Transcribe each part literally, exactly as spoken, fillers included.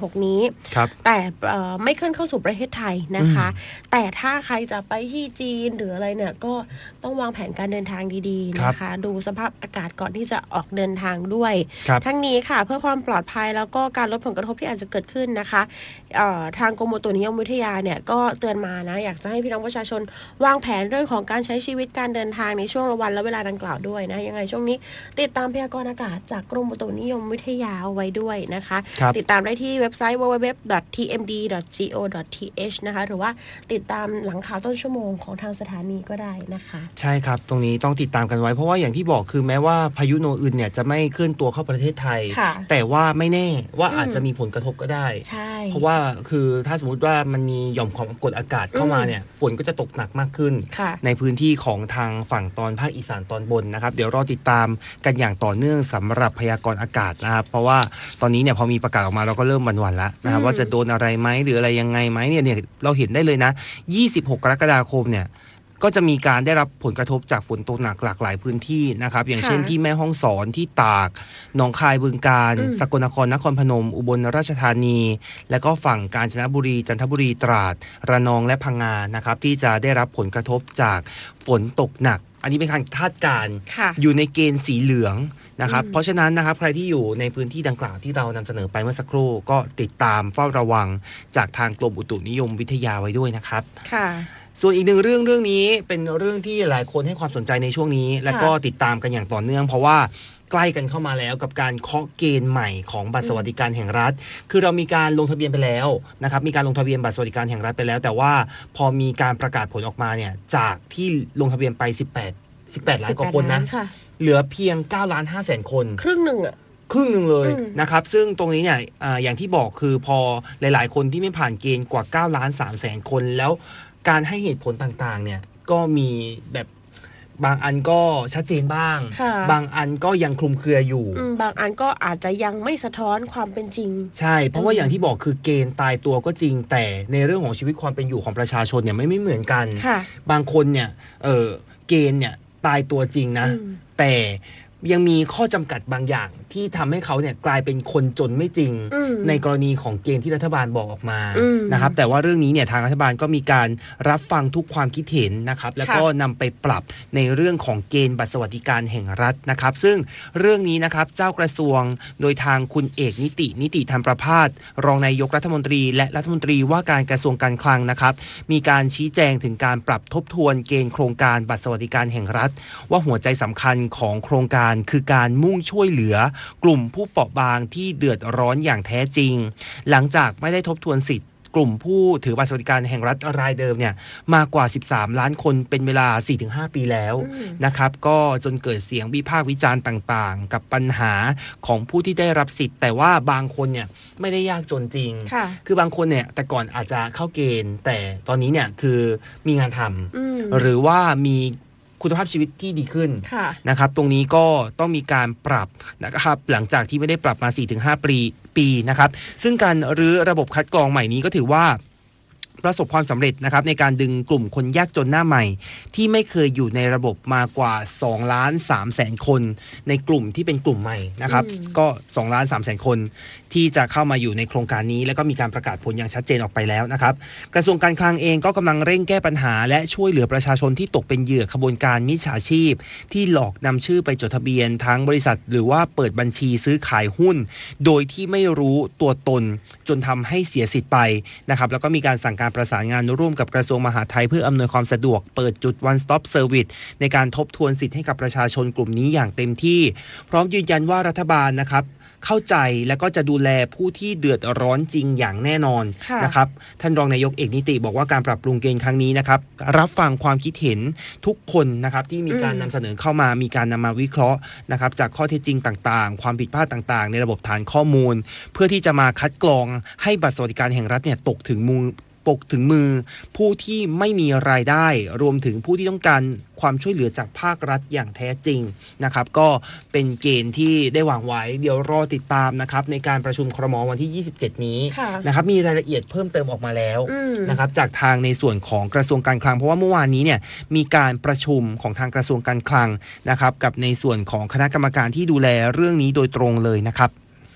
หกนี้แต่ไม่เคลื่อนเข้าสู่ประเทศไทยนะคะแต่ถ้าใครจะไปที่จีนหรืออะไรเนี่ยก็ต้องวางแผนการเดินทางดีๆนะคะดูสภาพอากาศก่อนที่จะออกเดินทางด้วยทั้งนี้ค่ะเพื่อความปลอดภัยแล้วก็การลดผลกระทบที่อาจจะเกิดขึ้นนะคะทางกรมอุตุนิยมวิทยาเนี่ยก็เตือนมานะอยากจะให้พี่น้องประชาชนวางแผนเรื่องของการใช้ชีวิตการเดินทางในช่วงวันและเวลาดังกล่าวด้วยนะยังไงช่วงนี้ติดตามพยากรณ์อากาศจากกรมอุตุนิยมวิทยาเอาไว้ด้วยนะคะติดตามได้ที่เว็บไซต์ ดับเบิลยู ดับเบิลยู ดับเบิลยู ดอท ที เอ็ม ดี ดอท ซี โอ ดอท ที เอช นะคะหรือว่าติดตามหลังข่าวต้นชั่วโมงของทางสถานีก็ได้นะคะใช่ครับตรงนี้ต้องติดตามกันไว้เพราะว่าอย่างที่บอกคือแม้ว่าพายุโนอึนเนี่ยจะไม่เคลื่อนตัวเข้าประเทศไทยแต่ว่าไม่แน่ว่าอาจจะมีผลกระทบก็ได้เพราะว่าคือถ้าสมมติว่ามันมีหย่อมความกดอากาศเข้ามาเนี่ยฝนก็จะตกหนักมากขึ้นในพื้นที่ของทางฝั่งตอนภาคอีสานตอนบนนะครับเดี๋ยวรอติดตามกันอย่างต่อเนื่องสำหรับพยากรณ์อากาศนะครับเพราะว่าตอนนี้เนี่ยพอมีประกาศออกมาเราก็เริ่มหวั่นๆแล้วนะครับว่าจะโดนอะไรไหมหรืออะไรยังไงไหมเนี่ยเนี่ยเราเห็นได้เลยนะยี่สิบหกกรกฎาคมเนี่ยก็จะมีการได้รับผลกระทบจากฝนตกหนักหลากหลายพื้นที่นะครับอย่างเช่นที่แม่ฮ่องสอนที่ตากหนองคายบึงกาฬสกลนครนครพนมอุบลราชธานีและก็ฝั่งกาญจนบุรีจันทบุรีตราดระนองและพังงานะครับที่จะได้รับผลกระทบจากฝนตกหนักอันนี้เป็นการคาดการณ์อยู่ในเกณฑ์สีเหลืองนะครับเพราะฉะนั้นนะครับใครที่อยู่ในพื้นที่ดังกล่าวที่เรานำเสนอไปเมื่อสักครู่ก็ติดตามเฝ้าระวังจากทางกรมอุตุนิยมวิทยาไว้ด้วยนะครับค่ะส่วนอีกหนึ่งเรื่องเรื่องนี้เป็นเรื่องที่หลายคนให้ความสนใจในช่วงนี้และก็ติดตามกันอย่างต่อเนื่องเพราะว่าใกล้กันเข้ามาแล้วกับการเคาะเกณฑ์ใหม่ของบัตรสวัสดิการแห่งรัฐคือเรามีการลงทะเบียนไปแล้วนะครับมีการลงทะเบียนบัตรสวัสดิการแห่งรัฐไปแล้วแต่ว่าพอมีการประกาศผลออกมาเนี่ยจากที่ลงทะเบียนไปสิบแปด สิบแปดล้านกว่าคนนะเหลือเพียงเก้าล้านห้าแสนคนครึ่งหนึ่งอะครึ่งหนึ่งเลยนะครับซึ่งตรงนี้เนี่ย อ, อย่างที่บอกคือพอหลายๆคนที่ไม่ผ่านเกณฑ์กว่าเก้าล้านสามแสนคนแล้วการให้เหตุผลต่างๆเนี่ยก็มีแบบบางอันก็ชัดเจนบ้างบางอันก็ยังคลุมเครืออยู่บางอันก็อาจจะยังไม่สะท้อนความเป็นจริงใช่เพราะว่าอย่างที่บอกคือเกณฑ์ตายตัวก็จริงแต่ในเรื่องของชีวิตความเป็นอยู่ของประชาชนเนี่ยไม่ไม่เหมือนกันบางคนเนี่ยเออเกณฑ์เนี่ยตายตัวจริงนะแต่ยังมีข้อจำกัดบางอย่างที่ทำให้เขาเนี่ยกลายเป็นคนจนไม่จริงในกรณีของเกณฑ์ที่รัฐบาลบอกออกมานะครับแต่ว่าเรื่องนี้เนี่ยทางรัฐบาลก็มีการรับฟังทุกความคิดเห็นนะครับแล้วก็นำไปปรับในเรื่องของเกณฑ์บัตรสวัสดิการแห่งรัฐนะครับซึ่งเรื่องนี้นะครับเจ้ากระทรวงโดยทางคุณเอกนิตินิติธรรมประภาสรองนายกรัฐมนตรีและรัฐมนตรีว่าการกระทรวงการคลังนะครับมีการชี้แจงถึงการปรับทบทวนเกณฑ์โครงการบัตรสวัสดิการแห่งรัฐว่าหัวใจสำคัญของโครงการคือการมุ่งช่วยเหลือกลุ่มผู้เปราะบางที่เดือดร้อนอย่างแท้จริงหลังจากไม่ได้ทบทวนสิทธิ์กลุ่มผู้ถือบัตรสวัสดิการแห่งรัฐรายเดิมเนี่ยมากกว่าสิบสามล้านคนเป็นเวลา สี่ถึงห้า ปีแล้วนะครับก็จนเกิดเสียงวิพากษ์วิจารณ์ต่างๆกับปัญหาของผู้ที่ได้รับสิทธิ์แต่ว่าบางคนเนี่ยไม่ได้ยากจนจริงคือบางคนเนี่ยแต่ก่อนอาจจะเข้าเกณฑ์แต่ตอนนี้เนี่ยคือมีงานทำหรือว่ามีคุณภาพชีวิตที่ดีขึ้นนะครับตรงนี้ก็ต้องมีการปรับนะครับหลังจากที่ไม่ได้ปรับมา สี่ถึงห้า ปีปีนะครับซึ่งการรื้อระบบคัดกรองใหม่นี้ก็ถือว่าประสบความสำเร็จนะครับในการดึงกลุ่มคนยากจนหน้าใหม่ที่ไม่เคยอยู่ในระบบมากว่าสองล้านสามแสนคนในกลุ่มที่เป็นกลุ่มใหม่นะครับก็สองล้านสามแสนคนที่จะเข้ามาอยู่ในโครงการนี้แล้วก็มีการประกาศผลอย่างชัดเจนออกไปแล้วนะครับกระทรวงการคลังเองก็กำลังเร่งแก้ปัญหาและช่วยเหลือประชาชนที่ตกเป็นเหยื่อขบวนการมิจฉาชีพที่หลอกนำชื่อไปจดทะเบียนทั้งบริษัทหรือว่าเปิดบัญชีซื้อขายหุ้นโดยที่ไม่รู้ตัวตนจนทำให้เสียสิทธิ์ไปนะครับแล้วก็มีการสั่งการประสานงานร่วมกับกระทรวงมหาดไทยเพื่ออำนวยความสะดวกเปิดจุด one stop service ในการทบทวนสิทธิ์ให้กับประชาชนกลุ่มนี้อย่างเต็มที่พร้อมยืนยันว่ารัฐบาลนะครับเข้าใจและก็จะดูแลผู้ที่เดือดร้อนจริงอย่างแน่นอนนะครับท่านรองนายกเอกนิติบอกว่าการปรับปรุงเกณฑ์ครั้งนี้นะครับรับฟังความคิดเห็นทุกคนนะครับที่มีการนำเสนอเข้ามามีการนำมาวิเคราะห์นะครับจากข้อเท็จจริงต่างๆความผิดพลาดต่างๆในระบบฐานข้อมูลเพื่อที่จะมาคัดกรองให้บัตรสวัสดิการแห่งรัฐเนี่ยตกถึงมือปกถึงมือผู้ที่ไม่มีรายได้รวมถึงผู้ที่ต้องการความช่วยเหลือจากภาครัฐอย่างแท้จริงนะครับก็เป็นเกณฑ์ที่ได้วางไว้เดี๋ยวรอติดตามนะครับในการประชุมครม.วันที่ยี่สิบเจ็ดนี้นะครับมีรายละเอียดเพิ่มเติมออกมาแล้วนะครับจากทางในส่วนของกระทรวงการคลังเพราะว่าเมื่อวานนี้เนี่ยมีการประชุมของทางกระทรวงการคลังนะครับกับในส่วนของคณะกรรมการที่ดูแลเรื่องนี้โดยตรงเลยนะครับ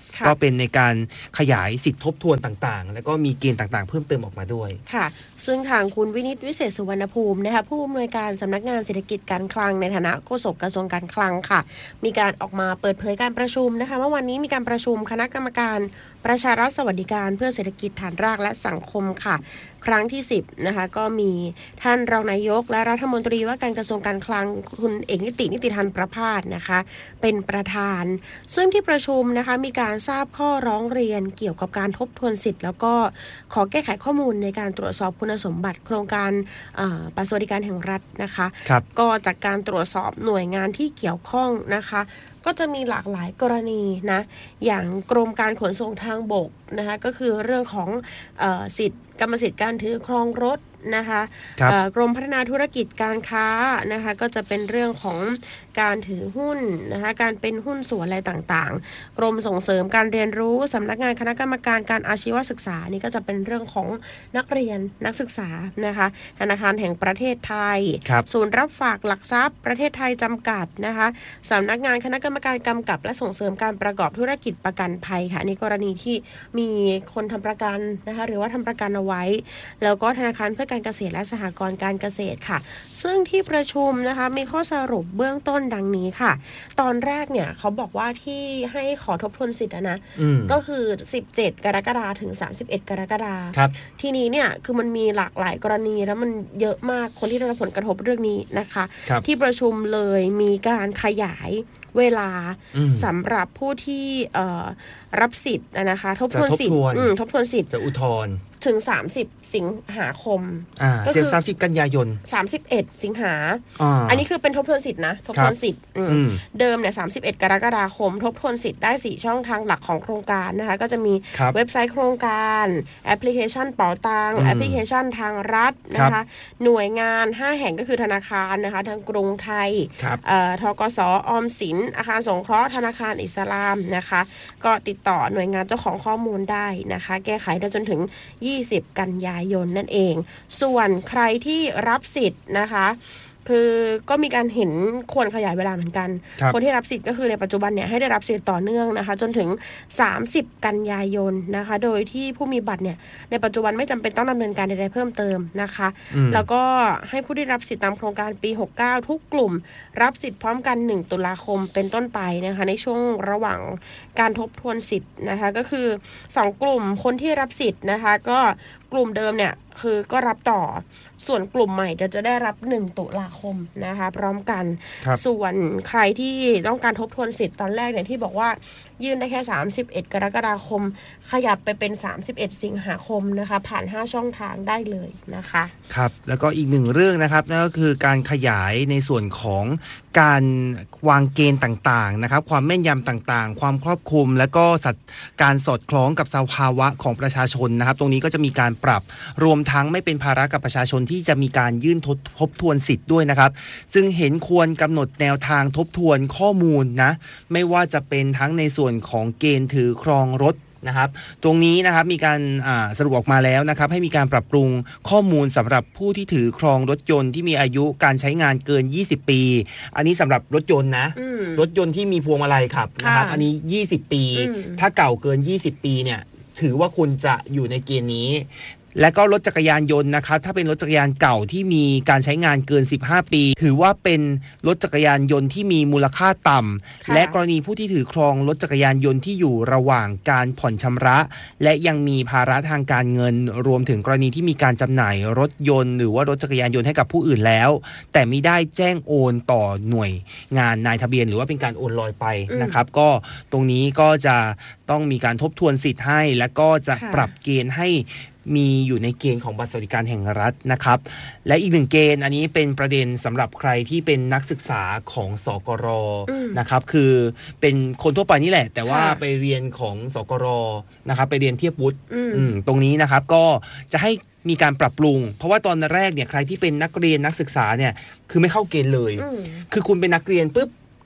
ก็เป็นในการขยายสิทธิทบทวนต่างๆแล้วก็มีเกณฑ์ต่างๆเพิ่มเติมออกมาด้วยค่ะซึ่งทางคุณวินิตวิเศษสุวรรณภูมินะคะผู้อำนวยการสำนักงานเศรษฐกิจการคลังในฐานะโฆษกกระทรวงการคลังค่ะมีการออกมาเปิดเผยการประชุมนะคะเมื่อวันนี้มีการประชุมคณะกรรมการประชารัฐสวัสดิการเพื่อเศรษฐกิจฐานรากและสังคมค่ะครั้งที่สิบนะคะก็มีท่านรองนายกและรัฐมนตรีว่าการกระทรวงการคลังคุณเอกนิตินิติธันประภาสนะคะเป็นประธานซึ่งที่ประชุมนะคะมีการทราบข้อร้องเรียนเกี่ยวกับการทบทวนสิทธิ์แล้วก็ขอแก้ไขข้อมูลในการตรวจสอบคุณสมบัติโครงการบัตรสวัสดิการแห่งรัฐนะคะก็จากการตรวจสอบหน่วยงานที่เกี่ยวข้องนะคะก็จะมีหลากหลายกรณีนะอย่างกรมการขนส่งทางบกนะคะก็คือเรื่องของเอ่อสิทธิกรรมสิทธิ์การถือครองรถนะคะกรมพัฒนาธุรกิจการค้านะคะก็จะเป็นเรื่องของการถือหุ้นนะคะการเป็นหุ้นส่วนอะไรต่างๆกรมส่งเสริมการเรียนรู้สำนักงานคณะกรรมการการอาชีวศึกษานี่ก็จะเป็นเรื่องของนักเรียนนักศึกษานะคะธนาคารแห่งประเทศไทยศูนย์รับฝากหลักทรัพย์ประเทศไทยจำกัดนะคะสำนักงานคณะกรรมการกำกับและส่งเสริมการประกอบธุรกิจประกันภัยค่ะนี่กรณีที่มีคนทำประกันนะคะหรือว่าทำประกันเอาไว้แล้วก็ธนาคารเพื่อการเกษตรและสหกรณ์การเกษตรค่ะซึ่งที่ประชุมนะคะมีข้อสรุปเบื้องต้นดังนี้ค่ะตอนแรกเนี่ยเขาบอกว่าที่ให้ขอทบทวนสิทธิ์นะก็คือสิบเจ็ดกรกฎาคมถึงสามสิบเอ็ดกรกฎาคมทีนี้เนี่ยคือมันมีหลากหลายกรณีแล้วมันเยอะมากคนที่ได้รับผลกระทบเรื่องนี้นะคะที่ประชุมเลยมีการขยายเวลาสำหรับผู้ที่รับสิทธิ์นะคะทบทวนสิทธิ์ทบทวนสิทธิ์จะอุทธรณ์ถึงสามสิบสิงหาคมก็คือสามสิบกันยายนสามสิบเอ็ดสิงหาอันนี้คือเป็นทบทวนสิทธิ์นะทบทวนสิทธิ์เดิมเนี่ยสามสิบเอ็ดกรกฎาคมทบทวนสิทธิ์ได้สี่ช่องทางหลักของโครงการนะคะก็จะมีเว็บไซต์โครงการแอปพลิเคชันเป๋าตังแอปพลิเคชันทางรัฐนะคะหน่วยงานห้าแห่งก็คือธนาคารนะคะทางกรุงไทยธกส.ออมสินอาคารสงเคราะห์ธนาคารอิสลามนะคะก็ติดต่อหน่วยงานเจ้าของข้อมูลได้นะคะแก้ไขได้จนถึงยี่สิบกันยายนนั่นเองส่วนใครที่รับสิทธิ์นะคะคือก็มีการเห็นควรขยายเวลาเหมือนกัน ค, คนที่รับสิทธิ์ก็คือในปัจจุบันเนี่ยให้ได้รับสิทธิ์ต่อเนื่องนะคะจนถึงสามสิบกันยายนนะคะโดยที่ผู้มีบัตรเนี่ยในปัจจุบันไม่จำเป็นต้องดำเนินการใดๆเพิ่มเติมนะคะแล้วก็ให้ผู้ที่รับสิทธิ์ตามโครงการปีหกสิบเก้าทุกกลุ่มรับสิทธิ์พร้อมกันหนึ่งตุลาคมเป็นต้นไปนะคะในช่วงระหว่างการทบทวนสิทธิ์นะคะก็คือสองกลุ่มคนที่รับสิทธิ์นะคะก็กลุ่มเดิมเนี่ยคือก็รับต่อส่วนกลุ่มใหม่เดี๋ยวจะได้รับหนึ่งตุลาคมนะคะพร้อมกันส่วนใครที่ต้องการทบทวนสิทธิ์ตอนแรกเนี่ยที่บอกว่ายื่นได้แค่สามสิบเอ็ดกรกฎาคมขยับไปเป็นสามสิบเอ็ดสิงหาคมนะคะผ่านห้าช่องทางได้เลยนะคะครับแล้วก็อีกหนึ่งเรื่องนะครับนั่นก็คือการขยายในส่วนของการวางเกณฑ์ต่างๆนะครับความแม่นยำต่างๆความครอบคลุมและก็การสอดคล้องกับสภาวะของประชาชนนะครับตรงนี้ก็จะมีการปรับรวมทั้งไม่เป็นภาระกับประชาชนที่จะมีการยื่นทบทวนสิทธิ์ด้วยนะครับจึงเห็นควรกำหนดแนวทางทบทวนข้อมูลนะไม่ว่าจะเป็นทั้งในส่วนของเกณฑ์ถือครองรถนะครับตรงนี้นะครับมีการสรุปออกมาแล้วนะครับให้มีการปรับปรุงข้อมูลสำหรับผู้ที่ถือครองรถยนต์ที่มีอายุการใช้งานเกินยี่สิบปีอันนี้สำหรับรถยนต์นะรถยนต์ที่มีพวงมาลัยขับนะครับอันนี้ยี่สิบปีถ้าเก่าเกินยี่สิบปีเนี่ยถือว่าคุณจะอยู่ในเกณฑ์นี้และก็รถจักรยานยนต์นะครับถ้าเป็นรถจักรยานเก่าที่มีการใช้งานเกินสิบห้าปีถือว่าเป็นรถจักรยานยนต์ที่มีมูลค่าต่ำและกรณีผู้ที่ถือครองรถจักรยานยนต์ที่อยู่ระหว่างการผ่อนชำระและยังมีภาระทางการเงินรวมถึงกรณีที่มีการจำหน่ายรถยนต์หรือว่ารถจักรยานยนต์ให้กับผู้อื่นแล้วแต่ไม่ได้แจ้งโอนต่อหน่วยงานนายทะเบียนหรือว่าเป็นการโอนลอยไปนะครับก็ตรงนี้ก็จะต้องมีการทบทวนสิทธิ์ให้และก็จะปรับเกณฑ์ให้มีอยู่ในเกณฑ์ของบัตรสวัสดิการแห่งรัฐนะครับและอีกหนึ่งเกณฑ์อันนี้เป็นประเด็นสำหรับใครที่เป็นนักศึกษาของสกร.นะครับคือเป็นคนทั่วไปนี่แหละแต่ว่าไปเรียนของสกร.นะครับไปเรียนเทียบวุฒิตรงนี้นะครับก็จะให้มีการปรับปรุงเพราะว่าตอนแรกเนี่ยใครที่เป็นนักเรียนนักศึกษาเนี่ยคือไม่เข้าเกณฑ์เลยคือคุณเป็นนักเรียนปุ๊บ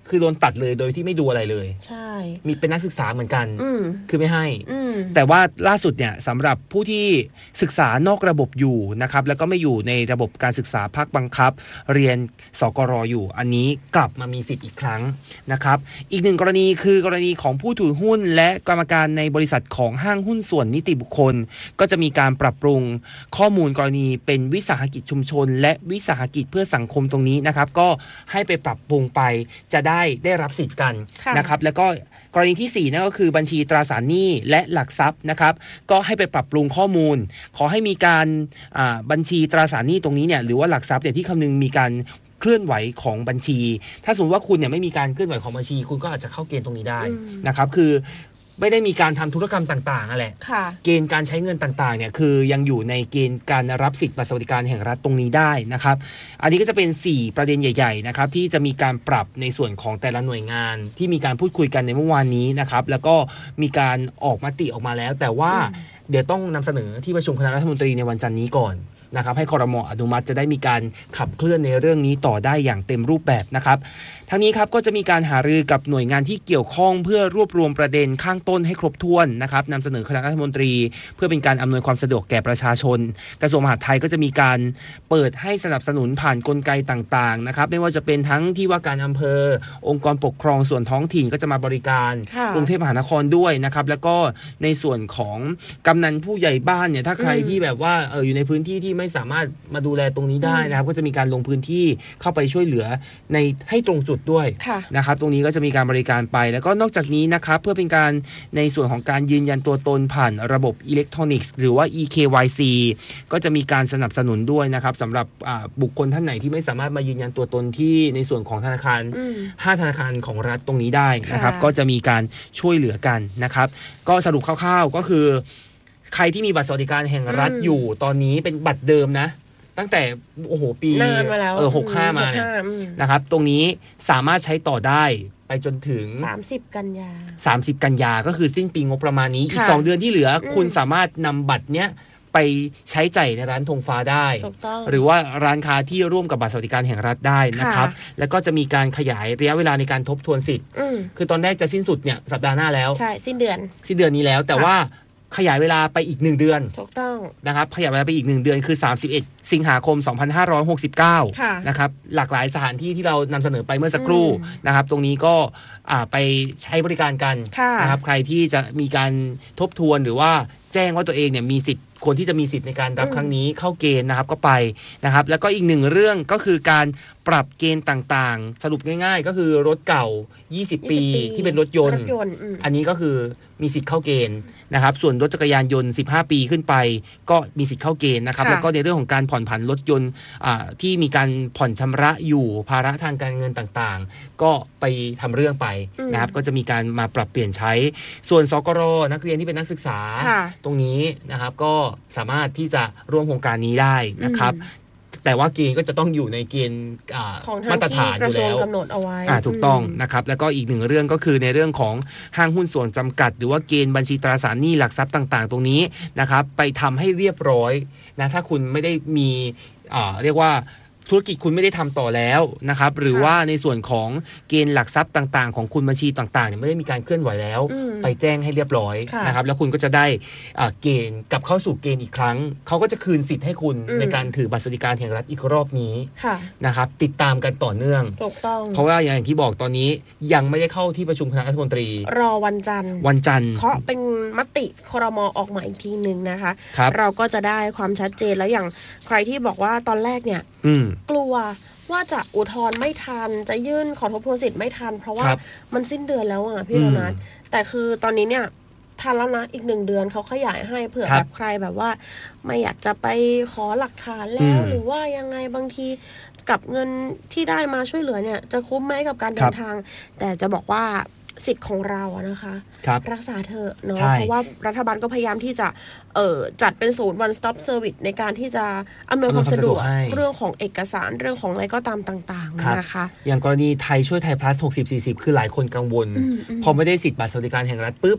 คือโดนตัดเลยโดยที่ไม่ดูอะไรเลยใช่มีเป็นนักศึกษาเหมือนกันคือไม่ให้แต่ว่าล่าสุดเนี่ยสำหรับผู้ที่ศึกษานอกระบบอยู่นะครับแล้วก็ไม่อยู่ในระบบการศึกษาภาคบังคับเรียนสกรอยู่อันนี้กลับมามีสิทธิ์อีกครั้งนะครับอีกหนึ่งกรณีคือกรณีของผู้ถือหุ้นและกรรมการในบริษัทของห้างหุ้นส่วนนิติบุคคลก็จะมีการปรับปรุงข้อมูลกรณีเป็นวิสาหกิจชุมชนและวิสาหกิจเพื่อสังคมตรงนี้นะครับก็ให้ไปปรับปรุงไปจะได้ได้รับสิทธิ์กันนะครับแล้วก็กรณีที่สี่นั่นก็คือบัญชีตราสารหนี้และหลักทรัพย์นะครับก็ให้ไปปรับปรุงข้อมูลขอให้มีการบัญชีตราสารหนี้ตรงนี้เนี่ยหรือว่าหลักทรัพย์เนี่ยที่คำนึงมีการเคลื่อนไหวของบัญชีถ้าสมมติว่าคุณเนี่ยไม่มีการเคลื่อนไหวของบัญชีคุณก็อาจจะเข้าเกณฑ์ตรงนี้ได้นะครับคือไม่ได้มีการทำธุรกรรมต่างๆอะไรเกณฑ์การใช้เงินต่างๆเนี่ยคือยังอยู่ในเกณฑ์การรับสิทธิบัตรสวัสดิการแห่งรัฐตรงนี้ได้นะครับอันนี้ก็จะเป็นสี่ประเด็นใหญ่ๆนะครับที่จะมีการปรับในส่วนของแต่ละหน่วยงานที่มีการพูดคุยกันในเมื่อวานนี้นะครับแล้วก็มีการออกมติออกมาแล้วแต่ว่าเดี๋ยวต้องนำเสนอที่ประชุมคณะรัฐมนตรีในวันจันทร์นี้ก่อนนะครับให้ครม.อนุมัติจะได้มีการขับเคลื่อนในเรื่องนี้ต่อได้อย่างเต็มรูปแบบนะครับทั้งนี้ครับก็จะมีการหารือกับหน่วยงานที่เกี่ยวข้องเพื่อรวบรวมประเด็นข้างต้นให้ครบถ้วนนะครับนำเสนอคณะรัฐมนตรีเพื่อเป็นการอำนวยความสะดวกแก่ประชาชนกระทรวงมหาดไทยก็จะมีการเปิดให้สนับสนุนผ่านกลไกต่างๆนะครับไม่ว่าจะเป็นทั้งที่ว่าการอำเภอองค์กรปกครองส่วนท้องถิ่นก็จะมาบริการกรุงเทพมหานครด้วยนะครับแล้วก็ในส่วนของกำนันผู้ใหญ่บ้านเนี่ยถ้าใครที่แบบว่าเอออยู่ในพื้นที่ที่ไม่สามารถมาดูแลตรงนี้ได้นะครับก็จะมีการลงพื้นที่เข้าไปช่วยเหลือในให้ตรงจุดด้วยนะครับตรงนี้ก็จะมีการบริการไปแล้วก็นอกจากนี้นะครับเพื่อเป็นการในส่วนของการยืนยันตัวตนผ่านระบบอิเล็กทรอนิกส์หรือว่า อี เค วาย ซี ก็จะมีการสนับสนุนด้วยนะครับสำหรับบุคคลท่านไหนที่ไม่สามารถมายืนยันตัวตนที่ในส่วนของธนาคารห้าธนาคารของรัฐตรงนี้ได้นะครับก็จะมีการช่วยเหลือกันนะครับก็สรุปคร่าวๆก็คือใครที่มีบัตรสวัสดิการแห่งรัฐอยู่ตอนนี้เป็นบัตรเดิมนะตั้งแต่โอ้โหปีนานมาแล้วเออหกสิบห้ามาเนี่ยนะครับตรงนี้สามารถใช้ต่อได้ไปจนถึงสามสิบกันยาสามสิบกันยาก็คือสิ้นปีงบประมาณนี้อีกสองเดือนที่เหลือคุณสามารถนำบัตรเนี้ยไปใช้จ่ายในร้านธงฟ้าได้หรือว่าร้านค้าที่ร่วมกับบัตรสวัสดิการแห่งรัฐได้นะครับแล้วก็จะมีการขยายระยะเวลาในการทบทวนสิทธิ์คือตอนแรกจะสิ้นสุดเนี่ยสัปดาห์หน้าแล้วใช่สิ้นเดือนสิ้นเดือนนี้แล้วแต่ว่าขยายเวลาไปอีกหนึ่งเดือนถูกต้องนะครับขยายเวลาไปอีกหนึ่งเดือนคือสามสิบเอ็ดสิงหาคมสองพันห้าร้อยหกสิบเก้านะครับหลากหลายสถานที่ที่เรานำเสนอไปเมื่อสักครู่นะครับตรงนี้ก็ไปใช้บริการกันนะครับใครที่จะมีการทบทวนหรือว่าแจ้งว่าตัวเองเนี่ยมีสิทธิ์คนที่จะมีสิทธิ์ในการรับครั้งนี้เข้าเกณฑ์นะครับก็ไปนะครับแล้วก็อีกหนึ่งเรื่องก็คือการปรับเกณฑ์ต่างๆสรุปง่ายๆก็คือรถเก่ายี่สิบปีที่เป็นรถยนต์อันนี้ก็คือมีสิทธิ์เข้าเกณฑ์นะครับส่วนรถจักรยานยนต์สิบห้าปีขึ้นไปก็มีสิทธิ์เข้าเกณฑ์นะครับแล้วก็ในเรื่องของการผ่อนผันรถยนต์ที่มีการผ่อนชำระอยู่ภาระทางการเงินต่างๆก็ไปทำเรื่องไปนะครับก็จะมีการมาปรับเปลี่ยนใช้ส่วนสกรนักเรียนที่เป็นนักศึกษาตรงนี้นะครับก็สามารถที่จะร่วมโครงการนี้ได้นะครับแต่ว่าเกณฑ์ก็จะต้องอยู่ในเกณฑ์มาตรฐานอยู่แล้วกำหนดเอาไว้ถูกต้องนะครับแล้วก็อีกหนึ่งเรื่องก็คือในเรื่องของห้างหุ้นส่วนจำกัดหรือว่าเกณฑ์บัญชีตราสารหนี้หลักทรัพย์ต่างๆตรงนี้นะครับไปทำให้เรียบร้อยนะถ้าคุณไม่ได้มีเรียกว่าธุรกิจคุณไม่ได้ทำต่อแล้วนะครับหรือว่าในส่วนของเกณฑ์หลักทรัพย์ต่างๆของคุณบัญชีต่างๆเนี่ยไม่ได้มีการเคลื่อนไหวแล้วไปแจ้งให้เรียบร้อยนะครับแล้วคุณก็จะได้เกณฑ์กลับเข้าสู่เกณฑ์อีกครั้งเขาก็จะคืนสิทธิ์ให้คุณในการถือบัตรสวัสดิการแห่งรัฐอีกรอบนี้นะครับติดตามกันต่อเนื่องถูกต้องเพราะว่าอย่างที่บอกตอนนี้ยังไม่ได้เข้าที่ประชุมคณะรัฐมนตรีรอวันจันทร์วันจันทร์เพราะเป็นมติครม.ออกมาอีกทีนึงนะคะเราก็จะได้ความชัดเจนแล้วอย่างใครที่บอกว่าตอนแรกเนี่ยกลัวว่าจะอุทธรณ์ไม่ทันจะยื่นขอทบทวนสิทธิ์ไม่ทันเพราะว่ามันสิ้นเดือนแล้วอ่ะพี่โดนัทแต่คือตอนนี้เนี่ยทันแล้วนะอีกหนึ่งเดือนเขาขยายให้เผื่อแบบใครแบบว่าไม่อยากจะไปขอหลักฐานแล้วหรือว่ายังไงบางทีกับเงินที่ได้มาช่วยเหลือเนี่ยจะคุ้มไหมกับการเดินทางแต่จะบอกว่าสิทธิ์ของเราอะนะคะรักษาเถอะเนาะเพราะว่ารัฐบาลก็พยายามที่จะเอ่อจัดเป็นศูนย์ one stop service ในการที่จะอำนวยความสะดวกเรื่องของเอกสารเรื่องของอะไรก็ตามต่างๆนะคะอย่างกรณีไทยช่วยไทย plus หกสิบ สี่สิบคือหลายคนกังวลพอไม่ได้สิทธิ์บัตรสวัสดิการแห่งรัฐปุ๊บ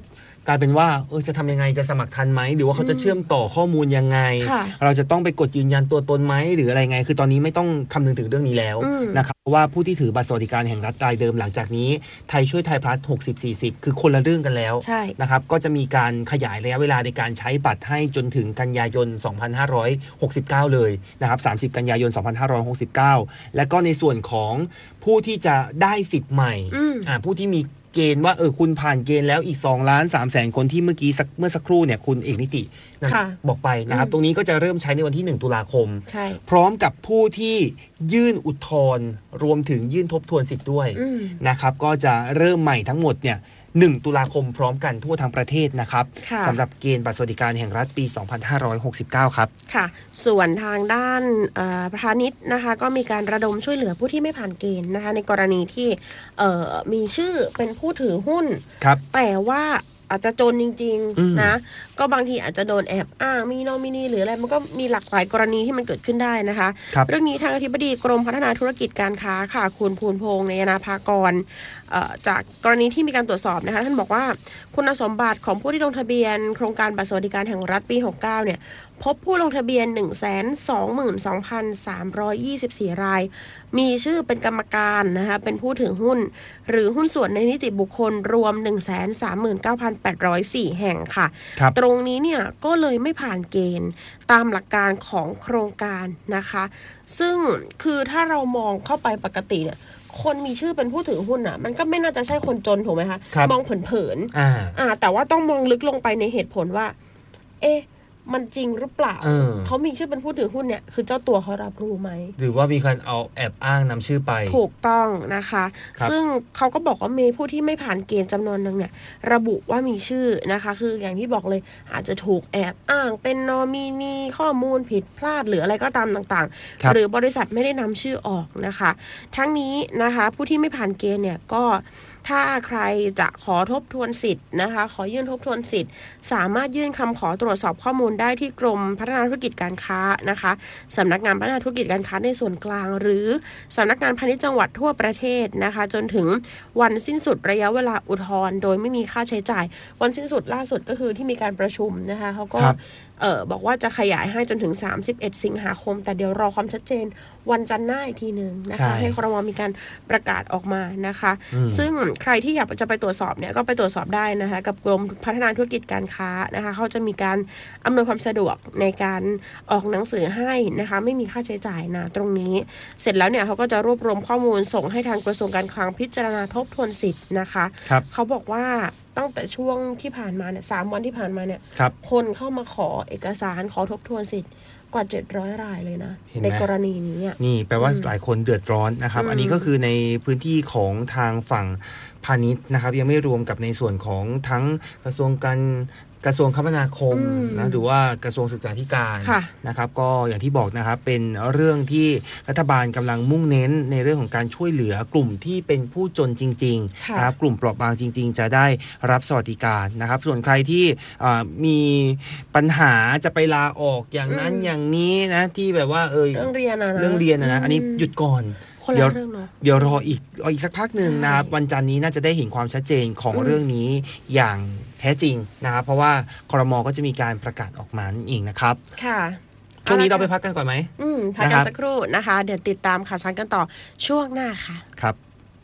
กลายเป็นว่าเออจะทำยังไงจะสมัครทันไหมหรือว่าเขาจะเชื่อมต่อข้อมูลยังไงเราจะต้องไปกดยืนยันตัวตนไหมหรืออะไรไงคือตอนนี้ไม่ต้องคำนึงถึงเรื่องนี้แล้วนะครับเพราะว่าผู้ที่ถือบัตรสวัสดิการแห่งรัฐรายเดิมหลังจากนี้ไทยช่วยไทยพลัสหกสิบ สี่สิบคือคนละเรื่องกันแล้วนะครับก็จะมีการขยายระยะเวลาในการใช้บัตรให้จนถึงกันยายนสองพันห้าร้อยหกสิบเก้าเลยนะครับสามสิบกันยายนสองพันห้าร้อยหกสิบเก้าและก็ในส่วนของผู้ที่จะได้สิทธิ์ใหม่อ่าผู้ที่มีเกณฑ์ว่าเออคุณผ่านเกณฑ์แล้วอีกสองล้านสามแสนคนที่เมื่อกี้เมื่อสักครู่เนี่ยคุณเอกนิตินะบอกไปนะครับตรงนี้ก็จะเริ่มใช้ในวันที่หนึ่งตุลาคมพร้อมกับผู้ที่ยื่นอุทธรณ์รวมถึงยื่นทบทวนสิทธิ์ด้วยนะครับก็จะเริ่มใหม่ทั้งหมดเนี่ยหนึ่งตุลาคมพร้อมกันทั่วทั้งประเทศนะครับสำหรับเกณฑ์บัตรสวัสดิการแห่งรัฐปีสองพันห้าร้อยหกสิบเก้าครับค่ะส่วนทางด้านพาณิชย์นะคะก็มีการระดมช่วยเหลือผู้ที่ไม่ผ่านเกณฑ์นะคะในกรณีที่มีชื่อเป็นผู้ถือหุ้นแต่ว่าอาจจะจนจริงๆนะก็บางทีอาจจะโดนแอบอ้างมีโนมินีหรืออะไรมันก็มีหลากหลายกรณีที่มันเกิดขึ้นได้นะคะเรื่องนี้ทางอธิบดีกรมพัฒนาธุรกิจการค้าค่ะคุณภูลพงษ์ในยนาภากรจากกรณีที่มีการตรวจสอบนะคะท่านบอกว่าคุณสมบัติของผู้ที่ลงทะเบียนโครงการบัตรสวัสดิการแห่งรัฐปีหกสิบเก้าเนี่ยพบผู้ลงทะเบียน หนึ่งแสนสองหมื่นสองพันสามร้อยยี่สิบสี่ รายมีชื่อเป็นกรรมการนะคะเป็นผู้ถือหุ้นหรือหุ้นส่วนในนิติบุคคลรวม หนึ่งแสนสามหมื่นเก้าพันแปดร้อยสี่ แห่งค่ะตรงนี้เนี่ยก็เลยไม่ผ่านเกณฑ์ตามหลักการของโครงการนะคะซึ่งคือถ้าเรามองเข้าไปปกติเนี่ยคนมีชื่อเป็นผู้ถือหุ้นอ่ะมันก็ไม่น่าจะใช่คนจนถูกไหมคะมองเผินๆอ่าอ่าแต่ว่าต้องมองลึกลงไปในเหตุผลว่าเอ๊ะมันจริงหรือเปล่า เ, เขามีชื่อเป็นผู้ถือหุ้นเนี่ยคือเจ้าตัวเขารับรู้ไหมหรือว่ามีการเอาแอบอ้างนำชื่อไปถูกต้องนะคะซึ่งเขาก็บอกว่ามีผู้ที่ไม่ผ่านเกณฑ์จำนวนหนึ่งเนี่ยระบุว่ามีชื่อนะคะคืออย่างที่บอกเลยอาจจะถูกแอบอ้างเป็นนอมินีข้อมูลผิดพลาดหรืออะไรก็ตามต่างๆ หรือบริษัทไม่ได้นำชื่อออกนะคะทั้งนี้นะคะผู้ที่ไม่ผ่านเกณฑ์เนี่ยก็ถ้าใครจะขอทบทวนสิทธิ์นะคะขอยื่นทบทวนสิทธิ์สามารถยื่นคำขอตรวจสอบข้อมูลได้ที่กรมพัฒนาธุรกิจการค้านะคะสำนักงานพัฒนาธุรกิจการค้าในส่วนกลางหรือสำนักงานพาณิชย์จังหวัดทั่วประเทศนะคะจนถึงวันสิ้นสุดระยะเวลาอุทธรณ์โดยไม่มีค่าใช้จ่ายวันสิ้นสุดล่าสุดก็คือที่มีการประชุมนะคะเขาก็เออบอกว่าจะขยายให้จนถึงสามสิบเอ็ดสิงหาคมแต่เดี๋ยวรอความชัดเจนวันจันทร์หน้าอีกทีนึงนะคะให้ครม.มีการประกาศออกมานะคะซึ่งใครที่อยากจะไปตรวจสอบเนี่ยก็ไปตรวจสอบได้นะคะกับกรมพัฒนาธุรกิจการค้านะคะเขาจะมีการอำนวยความสะดวกในการออกหนังสือให้นะคะไม่มีค่าใช้จ่ายนะตรงนี้เสร็จแล้วเนี่ยเขาก็จะรวบรวมข้อมูลส่งให้ทางกระทรวงการคลังพิจารณาทบทวนสิทธิ์นะคะเขาบอกว่าตั้งแต่ช่วงที่ผ่านมาเนี่ยสามวันที่ผ่านมาเนี่ย ค, คนเข้ามาขอเอกสารขอทบทวนสิทธิ์กว่าเจ็ดร้อยรายเลยนะในกรณีนี้นี่แปลว่าหลายคนเดือดร้อนนะครับอันนี้ก็คือในพื้นที่ของทางฝั่งพาณิชย์นะครับยังไม่รวมกับในส่วนของทั้งกระทรวงการกระทรวงคมนาคมนะหรือว่ากระทรวงศึกษาธิการนะครับก็อย่างที่บอกนะครับเป็นเรื่องที่รัฐบาลกำลังมุ่งเน้นในเรื่องของการช่วยเหลือกลุ่มที่เป็นผู้จนจริงๆนะครับกลุ่มเปราะบางจริงๆจะได้รับสวัสดิการนะครับส่วนใครที่มีปัญหาจะไปลาออกอย่างนั้นอย่างนี้นะที่แบบว่าเออเรื่องเรียนนะเรื่องเรียนนะอันนี้หยุดก่อนเดี๋ยวเดี๋ยวรออีกอีกสักพักหนึ่งนะครับวันจันทร์นี้น่าจะได้เห็นความชัดเจนของเรื่องนี้อย่างแท้จริงนะครับเพราะว่าครม.ก็จะมีการประกาศออกมาเองนะครับค่ะช่วงนี้เราไปพักกันก่อนไหมอืมพักกันสักครู่นะคะเดี๋ยวติดตามข่าวสารกันต่อช่วงหน้าค่ะครับ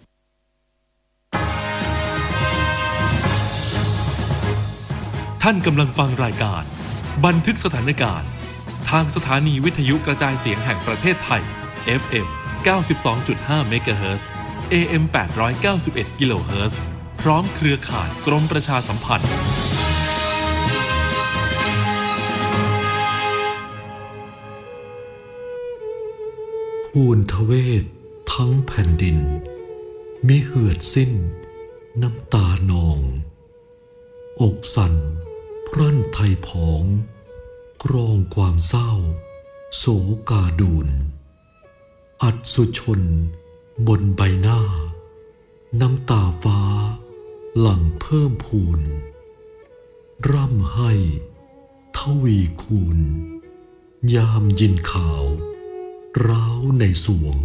ท่านกำลังฟังรายการบันทึกสถานการณ์ทางสถานีวิทยุกระจายเสียงแห่งประเทศไทย เอฟ เอ็ม เก้าสิบสองจุดห้า เมกะเฮิรตซ์ เอ เอ็ม แปดร้อยเก้าสิบเอ็ด กิโลเฮิรตซ์พร้อมเครือข่ายกรมประชาสัมพันธ์ภูนทเวศทั้งแผ่นดินมิเหือดสิ้นน้ำตานองอกสั่นพรั่นไทยผองกรองความเศร้าโศกาดูนอัศชนบนใบหน้าน้ำตาฟ้าหลั่งเพิ่มพูนร่ำให้ทวีคูณยามยินข่าวร้าวในสวง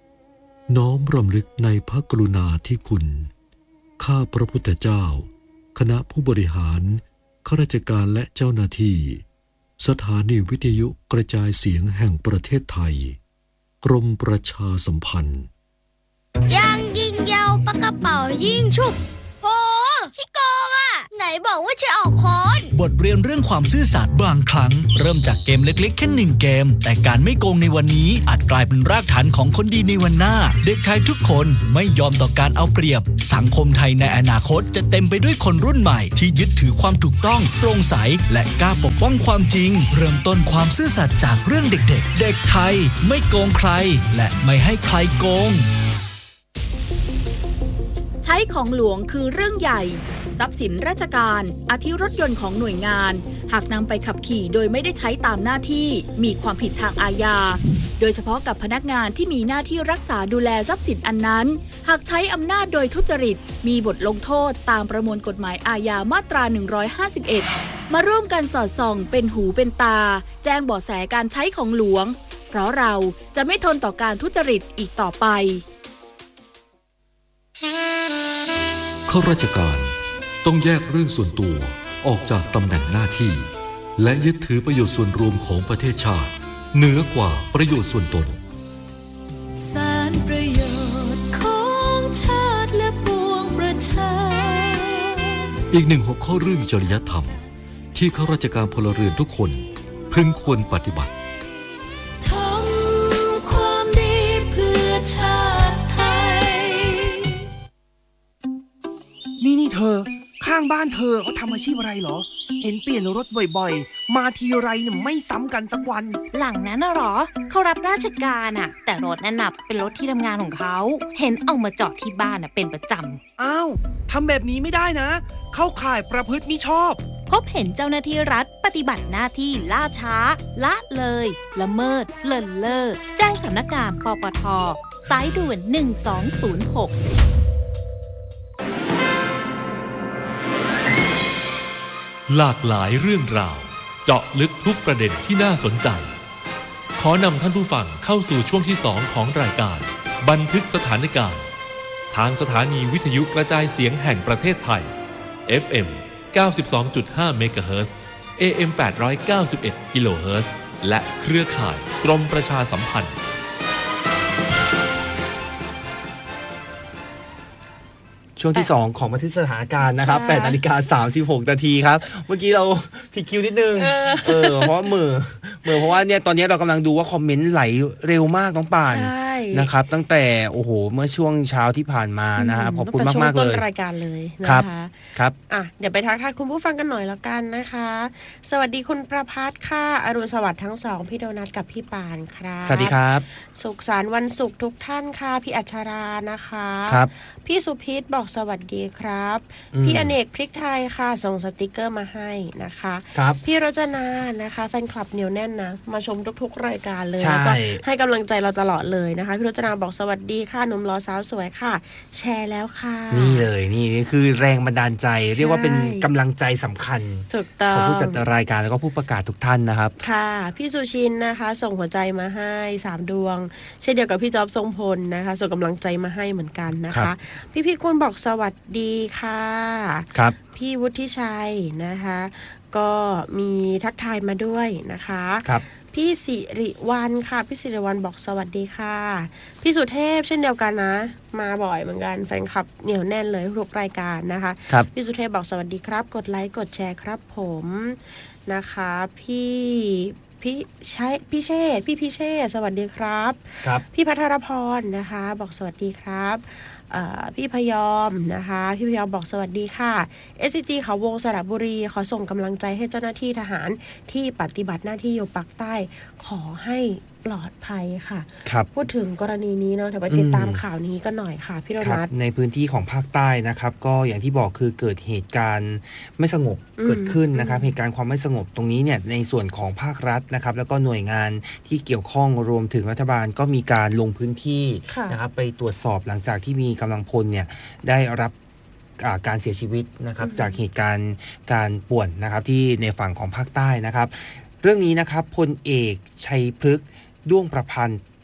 น้อมรำลึกในพระกรุณาธิคุณข้าพระพุทธเจ้าคณะผู้บริหารข้าราชการและเจ้าหน้าที่สถานีวิทยุกระจายเสียงแห่งประเทศไทยกรมประชาสัมพันธ์ยังยิงยาวปากกระเป๋ายิงฉุบโอ้ขี้โกงอ่ะไหนบอกว่าจะออกค้อนบทเรียนเรื่องความซื่อสัตย์บางครั้งเริ่มจากเกมเล็กๆแค่หนึ่งเกมแต่การไม่โกงในวันนี้อาจกลายเป็นรากฐานของคนดีในวันหน้าเด็กไทยทุกคนไม่ยอมต่อการเอาเปรียบสังคมไทยในอนาคตจะเต็มไปด้วยคนรุ่นใหม่ที่ยึดถือความถูกต้องโปร่งใสและกล้าปกป้องความจริงเริ่มต้นความซื่อสัตย์จากเรื่องเด็กๆเด็กไทยไม่โกงใครและไม่ให้ใครโกงใช้ของหลวงคือเรื่องใหญ่ทรัพย์สินราชการอาทิรถยนต์ของหน่วยงานหากนำไปขับขี่โดยไม่ได้ใช้ตามหน้าที่มีความผิดทางอาญาโดยเฉพาะกับพนักงานที่มีหน้าที่รักษาดูแลทรัพย์สินอันนั้นหากใช้อำนาจโดยทุจริตมีบทลงโทษตามประมวลกฎหมายอาญามาตราหนึ่งร้อยห้าสิบเอ็ดมาร่วมกันสอดส่องเป็นหูเป็นตาแจ้งเบาะแสการใช้ของหลวงเพราะเราจะไม่ทนต่อการทุจริตอีกต่อไปข้าราชการต้องแยกเรื่องส่วนตัวออกจากตำแหน่งหน้าที่และยึดถือประโยชน์ส่วนรวมของประเทศชาติเหนือกว่าประโยชน์ส่วนตนสารประโยชน์ของชาติและปวงประชาอีกหนึ่งหัวข้อเรื่องจริยธรรมที่ข้าราชการพลเรือนทุกคนพึงควรปฏิบัติทำความดีเพื่อชาติไทยนี่นี่เธอข้างบ้านเธอเขาทำอาชีพอะไรเหรอเห็นเปลี่ยนรถบ่อยๆมาทีไรเนี่ยไม่ซ้ำกันสักวันหลังนั้นน่ะหรอเขารับราชการอะแต่รถนั่นน่ะเป็นรถที่ทำงานของเขาเห็นเอามาจอดที่บ้านอะเป็นประจำอ้าวทำแบบนี้ไม่ได้นะเข้าข่ายประพฤติมิชอบพบเห็นเจ้าหน้าที่รัฐปฏิบัติหน้าที่ล่าช้าละเลยละเมิดเลินเล่อแจ้งสำนักงานปปท.สายด่วนหนึ่งสองศูนย์หกหลากหลายเรื่องราวเจาะลึกทุกประเด็นที่น่าสนใจขอนำท่านผู้ฟังเข้าสู่ช่วงที่สองของรายการบันทึกสถานการณ์ทางสถานีวิทยุกระจายเสียงแห่งประเทศไทย เอฟ เอ็ม เก้าสิบสองจุดห้า เมกะเฮิรตซ์ เอ เอ็ม แปดร้อยเก้าสิบเอ็ด กิโลเฮิรตซ์ และเครือข่ายกรมประชาสัมพันธ์ช่วงที่สองของบันทึกสถานการณ์นะครับแปดนาฬิกาสามสิบหกนาทีครับเมื่อกี้เราผิดคิวนิดนึงเออเพราะมือมือเพราะว่าเนี่ยตอนนี้เรากำลังดูว่าคอมเมนต์ไหลเร็วมากน้องป่านนะครับตั้งแต่โอ้โหเมื่อช่วงเช้าที่ผ่านมานะฮะขอบคุณมากมากเลยต้นรายการเลยนะคะครับอ่ะเดี๋ยวไปทักทายคุณผู้ฟังกันหน่อยแล้วกันนะคะสวัสดีคุณประภัสค่ะอรุณสวัสดิ์ทั้งสองพี่โดนัทกับพี่ปานครับสวัสดีครับสุขสันต์วันศุกร์ทุกท่านค่ะพี่อัชรานะคะครับพี่สุพิษบอกสวัสดีครับพี่อเนกพริกไทยค่ะส่งสติกเกอร์มาให้นะคะพี่รจนานะคะแฟนคลับเหนียวแน่นนะมาชมทุกๆรายการเลยแล้วก็ให้กำลังใจเราตลอดเลยนะคะพี่รจนาบอกสวัสดีค่ะหนุ่มรอสาวสวยค่ะแชร์แล้วค่ะนี่เลยนี่นี่คือแรงบันดาลใจเรียกว่าเป็นกำลังใจสำคัญของผู้จัดรายการแล้วก็ผู้ประกาศทุกท่านนะครับค่ะพี่สุชินนะคะส่งหัวใจมาให้สามดวงเช่นเดียวกับพี่จ๊อบทรงพลนะคะส่งกำลังใจมาให้เหมือนกันนะคะพี่พี่คุณบอกสวัสดีค่ะครับพี่วุฒิชัยนะคะก็มีทักทายมาด้วยนะคะครับพี่สิริวัลค่ะพี่สิริวัลบอกสวัสดีค่ะพี่สุเทพเช่นเดียวกันนะมาบ่อยเหมือนกันแฟนคลับเหนียวแน่นเลยทุกรายการนะคะพี่สุเทพบอกสวัสดีครับกดไลค์กดแชร์ครับผมนะคะพี่พี่ใช้พี่เชษพี่พี่เชษสวัสดีครับครับพี่พัทรพรนะคะบอกสวัสดีครับพี่พยอมนะคะพี่พยอมบอกสวัสดีค่ะ เอส ซี จี เขาวงสระบุรีขอส่งกำลังใจให้เจ้าหน้าที่ทหารที่ปฏิบัติหน้าที่อยู่ปากใต้ขอให้ปลอดภัยค่ะพูดถึงกรณีนี้เนาะเดี๋ยวไปติดตามข่าวนี้กันหน่อยค่ะพี่โดนัทในพื้นที่ของภาคใต้นะครับก็อย่างที่บอกคือเกิดเหตุการณ์ไม่สงบเกิดขึ้นนะครับเหตุการณ์ความไม่สงบตรงนี้เนี่ยในส่วนของภาครัฐนะครับแล้วก็หน่วยงานที่เกี่ยวข้องรวมถึงรัฐบาลก็มีการลงพื้นที่นะครับไปตรวจสอบหลังจากที่มีกำลังพลเนี่ยได้รับการเสียชีวิตนะครับจากเหตุการณ์การป่วนนะครับที่ในฝั่งของภาคใต้นะครับเรื่องนี้นะครับพลเอกชัยพฤกษ์ด้วงประพันธ์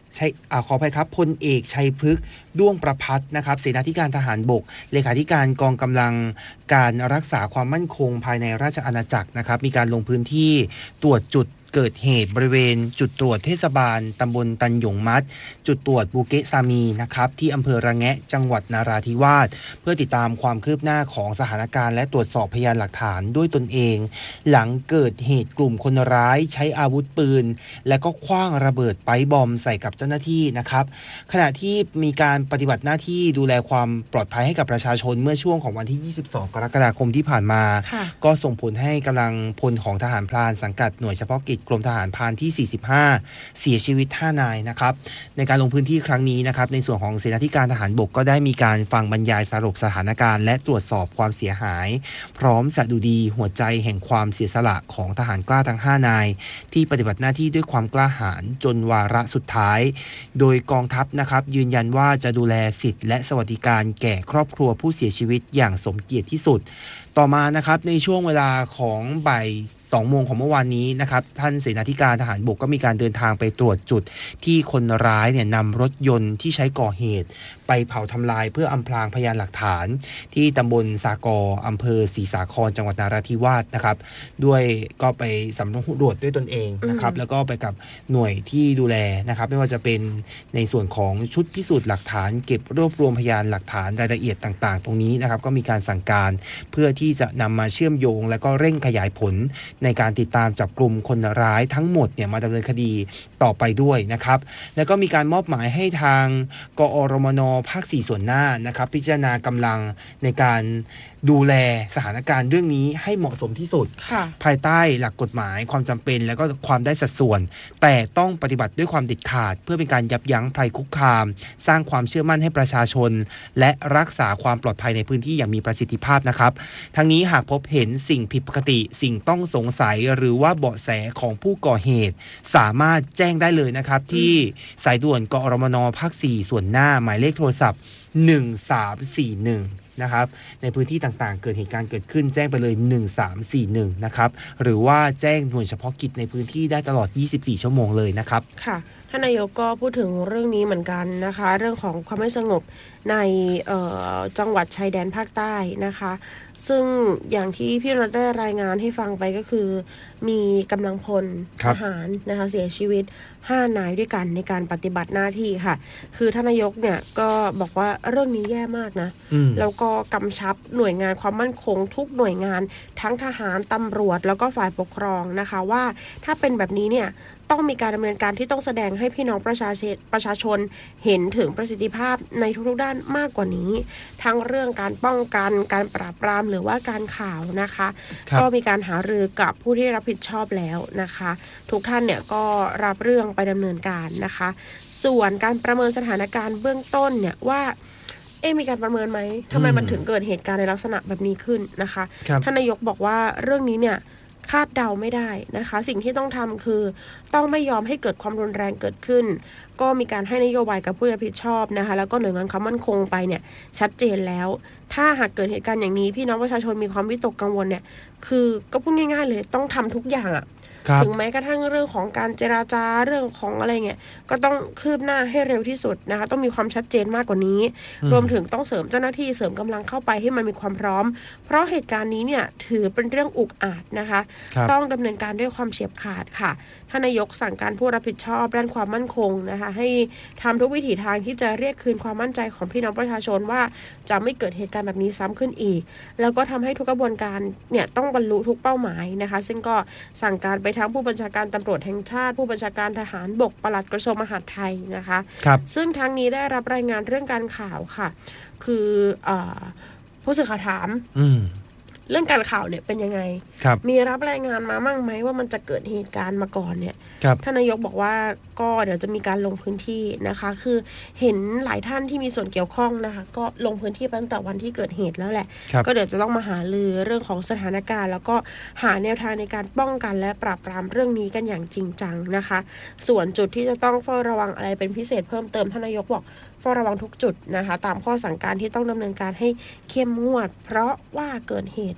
ชัยขออภัยครับพลเอกชัยพฤกษ์ด้วงประภัสนะครับเสนาธิการทหารบกเลขาธิการกองกำลังการรักษาความมั่นคงภายในราชอาณาจักรนะครับมีการลงพื้นที่ตรวจจุดเกิดเหตุบริเวณจุดตรวจเทศบาลตำบลตันหยงมัดจุดตรวจบูเกะซามีนะครับที่อำเภอระแงะจังหวัดนาราธิวาสเพื่อติดตามความคืบหน้าของสถานการณ์และตรวจสอบพยานหลักฐานด้วยตนเองหลังเกิดเหตุกลุ่มคนร้ายใช้อาวุธปืนและก็ขว้างระเบิดไปบอมใส่กับเจ้าหน้าที่นะครับขณะที่มีการปฏิบัติหน้าที่ดูแลความปลอดภัยให้กับประชาชนเมื่อช่วงของวันที่ยี่สิบสองกรกฎาคมที่ผ่านมาก็ส่งผลให้กำลังพลของทหารพรานสังกัดหน่วยเฉพาะกิจกรมทหารพรานที่สี่สิบห้าเสียชีวิตห้านายนะครับในการลงพื้นที่ครั้งนี้นะครับในส่วนของเสนาธิการทหารบกก็ได้มีการฟังบรรยายสรุปสถานการณ์และตรวจสอบความเสียหายพร้อมสดุดีหัวใจแห่งความเสียสละของทหารกล้าทั้งห้านายที่ปฏิบัติหน้าที่ด้วยความกล้าหาญจนวาระสุดท้ายโดยกองทัพนะครับยืนยันว่าจะดูแลสิทธิและสวัสดิการแก่ครอบครัวผู้เสียชีวิตอย่างสมเกียรติที่สุดต่อมานะครับในช่วงเวลาของบ่ายสองโมงของเมื่อวานนี้นะครับท่านเสนาธิการทหารบกก็มีการเดินทางไปตรวจจุดที่คนร้ายเนี่ยนำรถยนต์ที่ใช้ก่อเหตุไปเผาทำลายเพื่ออำพรางพยานหลักฐานที่ตำบลสากออำเภอศรีสาครจังหวัดนราธิวาสนะครับด้วยก็ไปสำรวจด้วยตนเองนะครับแล้วก็ไปกับหน่วยที่ดูแลนะครับไม่ว่าจะเป็นในส่วนของชุดพิสูจน์หลักฐานเก็บรวบรวมพยานหลักฐานรายละเอียดต่างๆตรงนี้นะครับก็มีการสั่งการเพื่อที่จะนำมาเชื่อมโยงและก็เร่งขยายผลในการติดตามจับกลุ่มคนร้ายทั้งหมดเนี่ยมาดำเนินคดีต่อไปด้วยนะครับแล้วก็มีการมอบหมายให้ทางกอรมน.ภาคสี่ส่วนหน้านะครับพิจารณากำลังในการดูแลสถานการณ์เรื่องนี้ให้เหมาะสมที่สุดภายใต้หลักกฎหมายความจำเป็นและก็ความได้สัดส่วนแต่ต้องปฏิบัติด้วยความเด็ดขาดเพื่อเป็นการยับยั้งภัยคุกคามสร้างความเชื่อมั่นให้ประชาชนและรักษาความปลอดภัยในพื้นที่อย่างมีประสิทธิภาพนะครับทั้งนี้หากพบเห็นสิ่งผิดปกติสิ่งต้องสงสัยหรือว่าเบาะแสของผู้ก่อเหตุสามารถแจ้งได้เลยนะครับที่สายด่วนกอรมน.ภาคสี่ส่วนหน้าหมายเลขโทรศัพท์หนึ่งสามสี่หนึ่งนะครับในพื้นที่ต่างๆเกิดเหตุการณ์เกิดขึ้นแจ้งไปเลยหนึ่งสามสี่หนึ่งนะครับหรือว่าแจ้งหน่วยเฉพาะกิจในพื้นที่ได้ตลอดยี่สิบสี่ชั่วโมงเลยนะครับค่ะท่านนายกก็พูดถึงเรื่องนี้เหมือนกันนะคะเรื่องของความไม่สงบในจังหวัดชายแดนภาคใต้นะคะซึ่งอย่างที่พี่รถได้รายงานให้ฟังไปก็คือมีกำลังพลทหารนะคะเสียชีวิตห้านายด้วยกันในการปฏิบัติหน้าที่ค่ะคือท่านนายกเนี่ยก็บอกว่าเรื่องนี้แย่มากนะแล้วก็กำชับหน่วยงานความมั่นคงทุกหน่วยงานทั้งทหารตำรวจแล้วก็ฝ่ายปกครองนะคะว่าถ้าเป็นแบบนี้เนี่ยต้องมีการดำเนินการที่ต้องแสดงให้พี่น้องประชาชนประชาชนเห็นถึงประสิทธิภาพในทุกๆด้านมากกว่านี้ทั้งเรื่องการป้องกันการปราบปรามหรือว่าการข่าวนะคะก็มีการหารือกับผู้ที่รับผิดชอบแล้วนะคะทุกท่านเนี่ยก็รับเรื่องไปดำเนินการนะคะส่วนการประเมินสถานการณ์เบื้องต้นเนี่ยว่าเอ๊ะมีการประเมินไหมทำไมมันถึงเกิดเหตุการณ์ในลักษณะแบบนี้ขึ้นนะคะท่านนายกบอกว่าเรื่องนี้เนี่ยคาดเดาไม่ได้นะคะสิ่งที่ต้องทำคือต้องไม่ยอมให้เกิดความรุนแรงเกิดขึ้นก็มีการให้นโยบายกับผู้รับผิดชอบนะคะแล้วก็หน่วยงานความมั่นคงไปเนี่ยชัดเจนแล้วถ้าหากเกิดเหตุการณ์อย่างนี้พี่น้องประชาชนมีความวิตกกังวลเนี่ยคือก็พูดง่ายๆเลยต้องทำทุกอย่างอะถึงแม้กระทั่งเรื่องของการเจราจาเรื่องของอะไรเงี้ยก็ต้องคืบหน้าให้เร็วที่สุดนะคะต้องมีความชัดเจนมากกว่านี้รวมถึงต้องเสริมเจ้าหน้าที่เสริมกำลังเข้าไปให้มันมีความพร้อมเพราะเหตุการณ์นี้เนี่ยถือเป็นเรื่องอุกอาจนะคะต้องดำเนินการด้วยความเฉียบขาดค่ะท่านนายกสั่งการผู้รับผิดชอบด้านความมั่นคงนะคะให้ทำทุกวิถีทางที่จะเรียกคืนความมั่นใจของพี่น้องประชาชนว่าจะไม่เกิดเหตุการณ์แบบนี้ซ้ำขึ้นอีกแล้วก็ทำให้ทุกกระบวนการเนี่ยต้องบรรลุทุกเป้าหมายนะคะซึ่งก็สั่งการไปทั้งผู้บัญชาการตำรวจแห่งชาติผู้บัญชาการทหารบกปลัดกระทรวงมหาดไทยนะคะซึ่งทั้งนี้ได้รับรายงานเรื่องการข่าวค่ะคือผู้สื่อข่าวถามเรื่องการข่าวเนี่ยเป็นยังไงมีรับรายงานมามั่งไหมว่ามันจะเกิดเหตุการณ์มาก่อนเนี่ยท่านนายกบอกว่าก็เดี๋ยวจะมีการลงพื้นที่นะคะคือเห็นหลายท่านที่มีส่วนเกี่ยวข้องนะคะก็ลงพื้นที่ตั้งแต่วันที่เกิดเหตุแล้วแหละก็เดี๋ยวจะต้องมาหารือเรื่องของสถานการณ์แล้วก็หาแนวทางในการป้องกันและปราบปรามเรื่องนี้กันอย่างจริงจังนะคะส่วนจุดที่จะต้องเฝ้าระวังอะไรเป็นพิเศษเพิ่มเติมท่านนายกบอกเฝ้าระวังทุกจุดนะคะตามข้อสั่งการที่ต้องดำเนินการให้เข้มงวดเพราะว่าเกิดเหตุ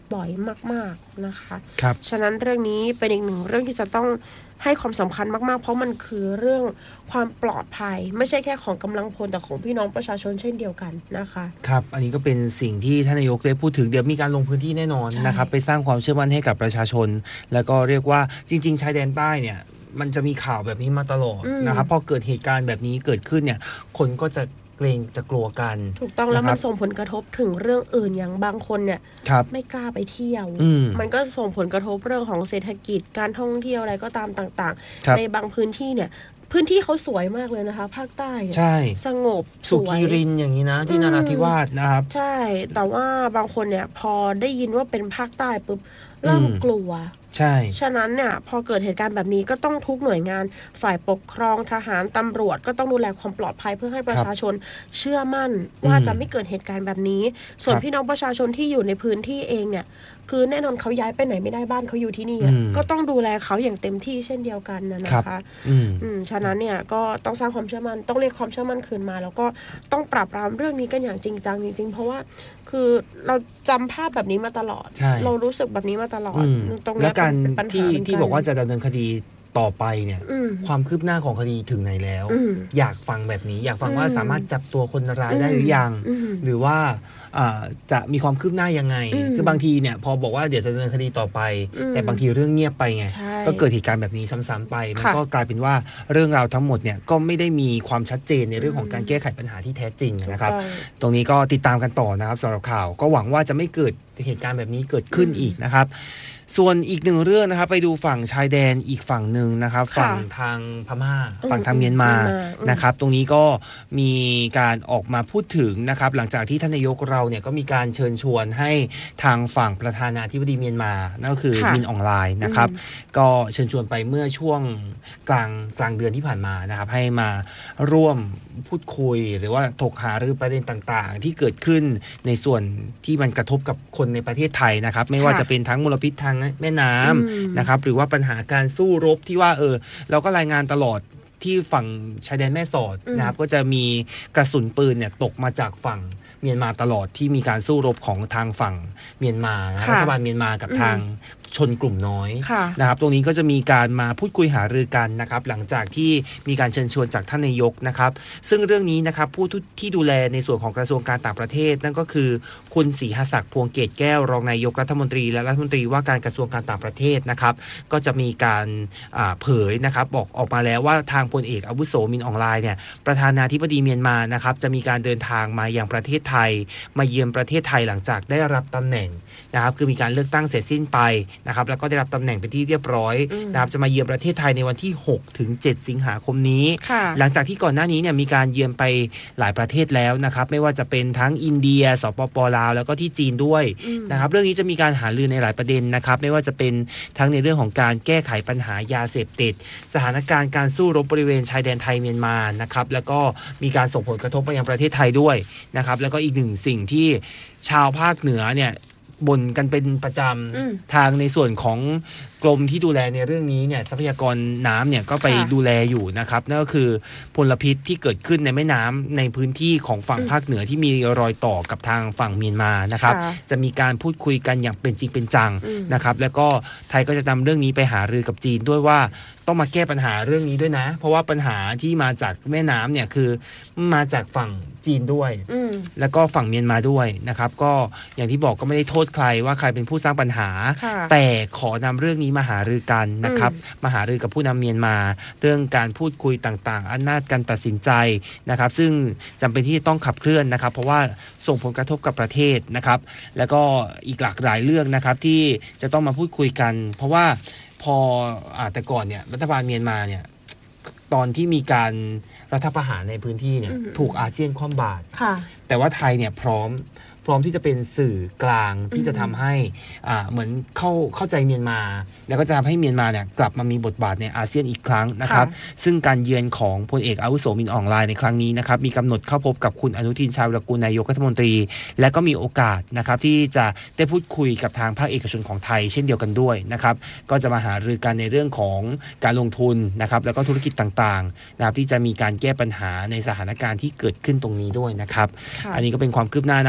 บ่อยมากๆนะคะครับฉะนั้นเรื่องนี้เป็นอีกหนึ่งเรื่องที่จะต้องให้ความสำคัญมากๆเพราะมันคือเรื่องความปลอดภัยไม่ใช่แค่ของกำลังพลแต่ของพี่น้องประชาชนเช่นเดียวกันนะคะครับอันนี้ก็เป็นสิ่งที่ท่านนายกได้พูดถึงเดี๋ยวมีการลงพื้นที่แน่นอนนะครับไปสร้างความเชื่อมั่นให้กับประชาชนแล้วก็เรียกว่าจริงๆชายแดนใต้เนี่ยมันจะมีข่าวแบบนี้มาตลอดนะครับพอเกิดเหตุการณ์แบบนี้เกิดขึ้นเนี่ยคนก็จะเกรงจะกลัวกันถูกต้องแล้วมันส่งผลกระทบถึงเรื่องอื่นอย่างบางคนเนี่ยไม่กล้าไปเที่ยวมันก็ส่งผลกระทบเรื่องของเศรษฐกิจการท่องเที่ยวอะไรก็ตามต่างๆในบางพื้นที่เนี่ยพื้นที่เขาสวยมากเลยนะคะภาคใต้ใช่สงบสุขีรินอย่างนี้นะที่นราธิวาสนะครับใช่แต่ว่าบางคนเนี่ยพอได้ยินว่าเป็นภาคใต้ปุ๊บเริ่มกลัวใช่ฉะนั้นเนี่ยพอเกิดเหตุการณ์แบบนี้ก็ต้องทุกหน่วยงานฝ่ายปกครองทหารตำรวจก็ต้องดูแลความปลอดภัยเพื่อให้ประชาชนเชื่อมั่นว่าจะไม่เกิดเหตุการณ์แบบนี้ส่วนพี่น้องประชาชนที่อยู่ในพื้นที่เองเนี่ยคือแน่นอนเขาย้ายไปไหนไม่ได้บ้านเขาอยู่ที่นี่ก็ต้องดูแลเขาอย่างเต็มที่เช่นเดียวกันนะคะฉะนั้นเนี่ยก็ต้องสร้างความเชื่อมั่นต้องเรียกความเชื่อมั่นคืนมาแล้วก็ต้องปราบปรามเรื่องนี้กันอย่างจริงจังจริงๆเพราะว่าคือเราจำภาพแบบนี้มาตลอดเรารู้สึกแบบนี้มาตลอดตรงนี้เป็นปัญหาที่ที่บอกว่าจะดำเนินคดีต่อไปเนี่ยความคืบหน้าของคดีถึงไหนแล้วอยากฟังแบบนี้อยากฟังว่าสามารถจับตัวคนร้ายได้หรือยังหรือว่าจะมีความคืบหน้ายังไงคือบางทีเนี่ยพอบอกว่าเดี๋ยวจะดำเนินคดีต่อไปแต่บางทีเรื่องเงียบไปไงก็เกิดเหตุการณ์แบบนี้ซ้ำๆไปมันก็กลายเป็นว่าเรื่องราวทั้งหมดเนี่ยก็ไม่ได้มีความชัดเจนในเรื่องของการแก้ไขปัญหาที่แท้จริงนะครับตรงนี้ก็ติดตามกันต่อนะครับสำหรับข่าวก็หวังว่าจะไม่เกิดเหตุการณ์แบบนี้เกิดขึ้นอีกนะครับส่วนอีกหนึ่งเรื่องนะครับไปดูฝั่งชายแดนอีกฝั่งหนึ่งนะครับฝั่งทางพม่าฝั่งทางเมียนมานะครับตรงนี้ก็มีการออกมาพูดถึงนะครับหลังจากที่ท่านนายกเราเนี่ยก็มีการเชิญชวนให้ทางฝั่งประธานาธิบดีเมียนมานั่นก็คือมินอองไลน์นะครับก็เชิญชวนไปเมื่อช่วงกลางกลางเดือนที่ผ่านมานะครับให้มาร่วมพูดคุยหรือว่าถกหารือประเด็นต่างๆที่เกิดขึ้นในส่วนที่มันกระทบกับคนในประเทศไทยนะครับไม่ว่าจะเป็นทั้งมลพิษทางแม่น้ำนะครับหรือว่าปัญหาการสู้รบที่ว่าเออเราก็รายงานตลอดที่ฝั่งชายแดนแม่สอดนะครับก็จะมีกระสุนปืนเนี่ยตกมาจากฝั่งเมียนมาตลอดที่มีการสู้รบของทางฝั่งเมียนมารัฐบาลเมียนมากับทางชนกลุ่มน้อยนะครับตรงนี้ก็จะมีการมาพูดคุยหารือกันนะครับหลังจากที่มีการเชิญชวนจากท่านนายกนะครับซึ่งเรื่องนี้นะครับผู้ที่ดูแลในส่วนของกระทรวงการต่างประเทศนั่นก็คือคุณศรีหศักดิ์พวงเกตแก้วรองนายกรัฐมนตรีและรัฐมนตรีว่าการกระทรวงการต่างประเทศนะครับก็จะมีการเผยนะครับบอกออกมาแล้วว่าทางพลเอกอาวุโสมินอองไลน์เนี่ยประธานาธิบดีเมียนมานะครับจะมีการเดินทางมายังประเทศไทยมาเยือนประเทศไทยหลังจากได้รับตำแหน่งนะครับคือมีการเลือกตั้งเสร็จสิ้นไปนะครับแล้วก็ได้รับตำแหน่งเป็นที่เรียบร้อยนะครับจะมาเยือนประเทศไทยในวันที่หกถึงเจ็ดสิงหาคมนี้หลังจากที่ก่อนหน้านี้เนี่ยมีการเยือนไปหลายประเทศแล้วนะครับไม่ว่าจะเป็นทั้งอินเดียสปป.ลาวแล้วก็ที่จีนด้วยนะครับเรื่องนี้จะมีการหารือในหลายประเด็นนะครับไม่ว่าจะเป็นทั้งในเรื่องของการแก้ไขปัญหายาเสพติดสถานการณ์การสู้รบบริเวณชายแดนไทยเมียนมานะครับแล้วก็มีการส่งผลกระทบไปยังประเทศไทยด้วยนะครับแล้วก็อีกหนึ่งสิ่งที่ชาวภาคเหนือเนี่ยบ่นกันเป็นประจำทางในส่วนของกรมที่ดูแลในเรื่องนี้เนี่ยทรัพยากรน้ำเนี่ยก็ไปดูแลอยู่นะครับนั่นก็คือพลพิษที่เกิดขึ้นในแม่น้ำในพื้นที่ของฝั่งภาคเหนือที่มีรอยต่อกับทางฝั่งเมียนมานะครับจะมีการพูดคุยกันอย่างเป็นจริงเป็นจังนะครับแล้วก็ไทยก็จะนำเรื่องนี้ไปหารือกับจีนด้วยว่าต้องมาแก้ปัญหาเรื่องนี้ด้วยนะเพราะว่าปัญหาที่มาจากแม่น้ำเนี่ยคือมาจากฝั่งจีนด้วยแล้วก็ฝั่งเมียนมาด้วยนะครับก็อย่างที่บอกก็ไม่ได้โทษใครว่าใครเป็นผู้สร้างปัญหาแต่ขอนำเรื่องนี้มาหารือกันนะครับมาหารือกับผู้นำเมียนมาเรื่องการพูดคุยต่างๆอำนาจการตัดสินใจนะครับซึ่งจำเป็นที่จะต้องขับเคลื่อนนะครับเพราะว่าส่งผลกระทบกับประเทศนะครับแล้วก็อีกหลากหลายเรื่องนะครับที่จะต้องมาพูดคุยกันเพราะว่าพออ่าแต่ก่อนเนี่ยรัฐบาลเมียนมาเนี่ยตอนที่มีการรัฐประหารในพื้นที่เนี่ยถูกอาเซียนคว่ำบาตรแต่ว่าไทยเนี่ยพร้อมพร้อมที่จะเป็นสื่อกลางที่จะทำให้อ่าเหมือนเข้าเข้าใจเมียนมาแล้วก็จะทำให้เมียนมาเนี่ยกลับมามีบทบาทในอาเซียนอีกครั้งนะครับซึ่งการเยือนของพลเอกอาวุโสมินอองไลน์ในครั้งนี้นะครับมีกำหนดเข้าพบกับคุณอนุทินชาญวิรากูลนายกรัฐมนตรีและก็มีโอกาสนะครับที่จะได้พูดคุยกับทางภาคเอกชนของไทยเช่นเดียวกันด้วยนะครับก็จะมาหารือกันในเรื่องของการลงทุนนะครับแล้วก็ธุรกิจต่างๆนะครับที่จะมีการแก้ปัญหาในสถานการณ์ที่เกิดขึ้นตรงนี้ด้วยนะครับอันนี้ก็เป็นความคืบหน้านะหกถึง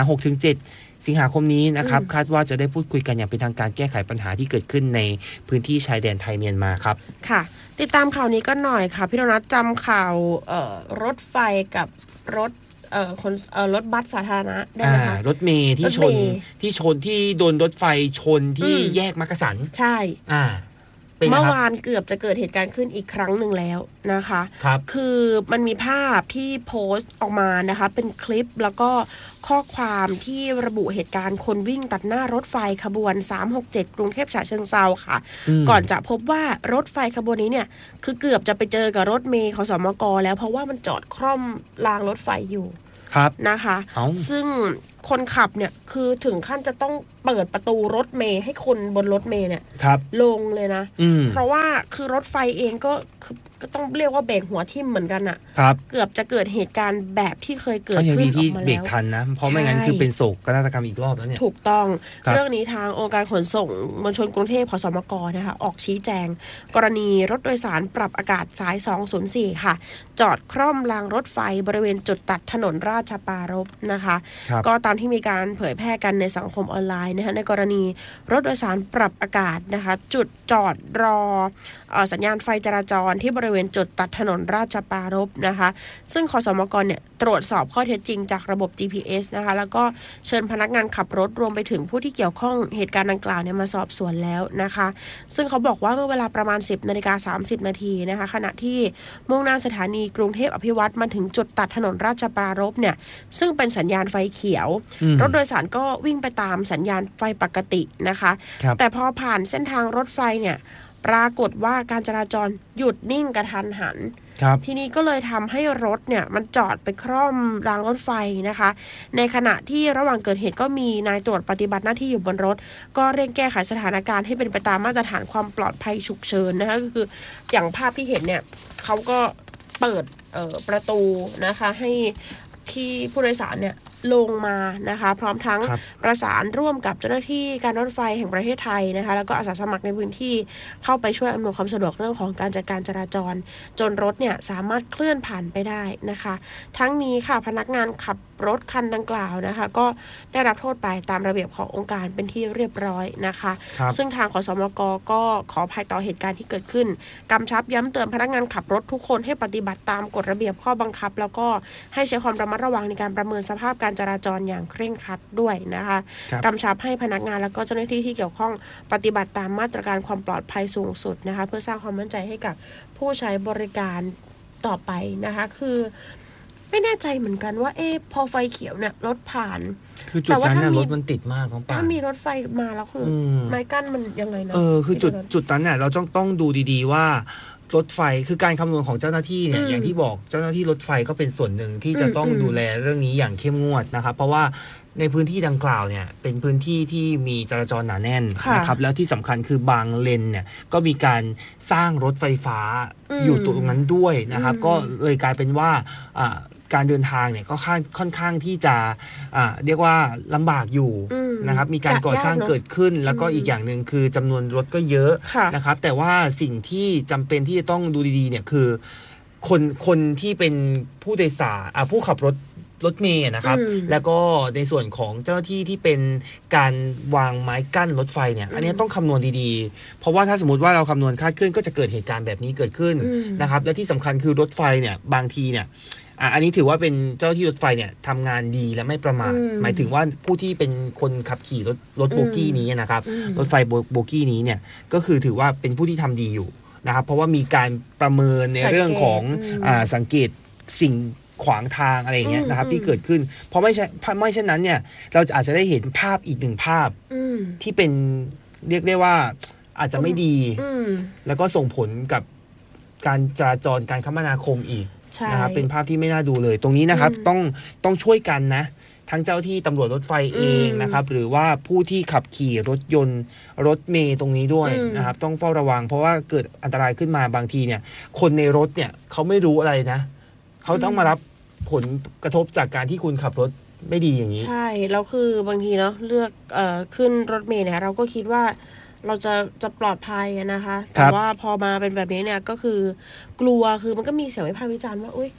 เจ็ดสิงหาคมนี้นะครับคาดว่าจะได้พูดคุยกันอย่างเป็นทางการแก้ไขปัญหาที่เกิดขึ้นในพื้นที่ชายแดนไทยเมียนมาครับค่ะติดตามข่าวนี้ก็หน่อยค่ะพี่โดนัทจำข่าวรถไฟกับรถเอ่อคนเอ่อรถบัสสาธารณะได้ไหมคะรถเมล์ที่ชนที่ชนที่โดนรถไฟชนที่แยกมักกะสันใช่อ่าเมื่อวานเกือบจะเกิดเหตุการณ์ขึ้นอีกครั้งหนึ่งแล้วนะคะครับคือมันมีภาพที่โพสต์ออกมานะคะเป็นคลิปแล้วก็ข้อความที่ระบุเหตุการณ์คนวิ่งตัดหน้ารถไฟขบวนสามหกเจ็ดกรุงเทพฉะเชิงเทราค่ะก่อนจะพบว่ารถไฟขบวนนี้เนี่ยคือเกือบจะไปเจอกับรถเมล์ขสมกแล้วเพราะว่ามันจอดคร่อมรางรถไฟอยู่นะคะซึ่งคนขับเนี่ยคือถึงขั้นจะต้องเปิดประตูรถเมล์ให้คนบนรถเมล์เนี่ยลงเลยนะเพราะว่าคือรถไฟเองก็คือก็ต้องเรียกว่าเบรกหัวทิ่มเหมือนกันอ่ะเกือบจะเกิดเหตุการณ์แบบที่เคยเกิดขึ้นออกมาแล้วเบรกทันนะเพราะไม่งั้นคือเป็นโศกนาฏกรรมอีกรอบแล้วเนี่ยถูกต้องเรื่องนี้ทางองค์การขนส่งมวลชนกรุงเทพขสมกนะคะออกชี้แจงกรณีรถโดยสารปรับอากาศสายสองศูนย์สี่ค่ะจอดคร่อมรางรถไฟบริเวณจุดตัดถนนราชปรารภนะคะก็ตามที่มีการเผยแพร่กันในสังคมออนไลน์นะคะในกรณีรถโดยสารปรับอากาศนะคะจุดจอดรอสัญญาณไฟจราจรที่บริเวณจุดตัดถนนราชปรารภนะคะซึ่งขสมกเนี่ยตรวจสอบข้อเท็จจริงจากระบบ จี พี เอส นะคะแล้วก็เชิญพนักงานขับรถรวมไปถึงผู้ที่เกี่ยวข้องเหตุการณ์ดังกล่าวเนี่ยมาสอบสวนแล้วนะคะซึ่งเขาบอกว่าเมื่อเวลาประมาณ สิบนาฬิกาสามสิบนาทีนะคะขณะที่มุ่งหน้าสถานีกรุงเทพอภิวัตรมาถึงจุดตัดถนนราชปรารภเนี่ยซึ่งเป็นสัญญาณไฟเขียวรถโดยสารก็วิ่งไปตามสัญญาณไฟปกตินะคะแต่พอผ่านเส้นทางรถไฟเนี่ยปรากฏว่าการจราจรหยุดนิ่งกระทันหันทีนี้ก็เลยทำให้รถเนี่ยมันจอดไปคร่อมรางรถไฟนะคะในขณะที่ระหว่างเกิดเหตุก็มีนายตรวจปฏิบัติหน้าที่อยู่บนรถก็เร่งแก้ไขสถานการณ์ให้เป็นไปตามมาตรฐานความปลอดภัยฉุกเฉินนะคะก็คืออย่างภาพที่เห็นเนี่ยเขาก็เปิดเอ่อประตูนะคะให้ที่ผู้โดยสารเนี่ยลงมานะคะพร้อมทั้งประสานร่วมกับเจ้าหน้าที่การรถไฟแห่งประเทศไทยนะคะแล้วก็อาสาสมัครในพื้นที่เข้าไปช่วยอำนวยความสะดวกเรื่องของการจัดการจราจรจนรถเนี่ยสามารถเคลื่อนผ่านไปได้นะคะทั้งนี้ค่ะพนักงานขับรถคันดังกล่าวนะคะก็ได้รับโทษไปตามระเบียบขององค์การเป็นที่เรียบร้อยนะคะซึ่งทางขสมกก็ขออภัยต่อเหตุการณ์ที่เกิดขึ้นกำชับย้ำเตือนพนักงานขับรถทุกคนให้ปฏิบัติตามกฎระเบียบข้อบังคับแล้วก็ให้ใช้ความระมัดระวังในการประเมินสภาพการจราจรอย่างเคร่งครัดด้วยนะคะกำชับให้พนักงานแล้วก็เจ้าหน้าที่ที่เกี่ยวข้องปฏิบัติตามมาตรการความปลอดภัยสูงสุดนะคะเพื่อสร้างความมั่นใจให้กับผู้ใช้บริการต่อไปนะคะคือไม่แน่ใจเหมือนกันว่าเอ๊ะพอไฟเขียวเนี่ยรถผ่านคือจุดนั้นน่ะรถมันติดมากของป่าถ้ามีรถไฟมาแล้วคือไม้กั้นมันยังไงนะเออคือจุดจุดนั้นเนี่ยเราต้องต้องดูดีๆว่ารถไฟคือการคำนวณของเจ้าหน้าที่เนี่ยอย่างที่บอกเจ้าหน้าที่รถไฟก็เป็นส่วนหนึ่งที่จะต้องดูแลเรื่องนี้อย่างเข้มงวดนะครับเพราะว่าในพื้นที่ดังกล่าวเนี่ยเป็นพื้นที่ที่มีจราจรหนาแน่นนะครับแล้วที่สำคัญคือบางเลนเนี่ยก็มีการสร้างรถไฟฟ้าอยู่ตรงนั้นด้วยนะครับก็เลยกลายเป็นว่าการเดินทางเนี่ยก็ค่อนข้างที่จะเรียกว่าลำบากอยู่นะครับมีการก่อสร้างเกิดขึ้นแล้วก็อีกอย่างหนึ่งคือจำนวนรถก็เยอะนะครับแต่ว่าสิ่งที่จำเป็นที่จะต้องดูดีๆเนี่ยคือคนคนที่เป็นผู้โดยสารผู้ขับรถรถเมล์นะครับแล้วก็ในส่วนของเจ้าหน้าที่ที่เป็นการวางไม้กั้นรถไฟเนี่ยอันนี้ต้องคำนวณดีๆเพราะว่าถ้าสมมติว่าเราคำนวณคาดเคลื่อนก็จะเกิดเหตุการณ์แบบนี้เกิดขึ้นนะครับและที่สำคัญคือรถไฟเนี่ยบางทีเนี่ยอันนี้ถือว่าเป็นเจ้าหน้าที่รถไฟเนี่ยทำงานดีและไม่ประมาทหมายถึงว่าผู้ที่เป็นคนขับขี่รถรถโบกี้นี้นะครับรถไฟโบกี้นี้เนี่ยก็คือถือว่าเป็นผู้ที่ทำดีอยู่นะครับเพราะว่ามีการประเมินในเรื่องของอ่าสังเกตสิ่งขวางทางอะไรอย่างเงี้ยนะครับที่เกิดขึ้นเพราะไม่ใช่ไม่เช่นนั้นเนี่ยเราอาจจะได้เห็นภาพอีกหนึ่งภาพที่เป็นเรียกได้ว่าอาจจะไม่ดีแล้วก็ส่งผลกับการจราจรการคมนาคมอีกนะครับเป็นภาพที่ไม่น่าดูเลยตรงนี้นะครับต้องต้องช่วยกันนะทั้งเจ้าที่ตำรวจรถไฟเองนะครับหรือว่าผู้ที่ขับขี่รถยนต์รถเมล์ตรงนี้ด้วยนะครับต้องเฝ้าระวังเพราะว่าเกิดอันตรายขึ้นมาบางทีเนี่ยคนในรถเนี่ยเขาไม่รู้อะไรนะเขาต้องมารับผลกระทบจากการที่คุณขับรถไม่ดีอย่างนี้ใช่แล้วคือบางทีเนาะเลือกเอ่อขึ้นรถเมล์เนี่ยเราก็คิดว่าเราจะจะปลอดภัยนะคะแต่ว่าพอมาเป็นแบบนี้เนี่ยก็คือกลัวคือมันก็มีเสียงวิพากษ์วิจารณ์ว่าอุ้ย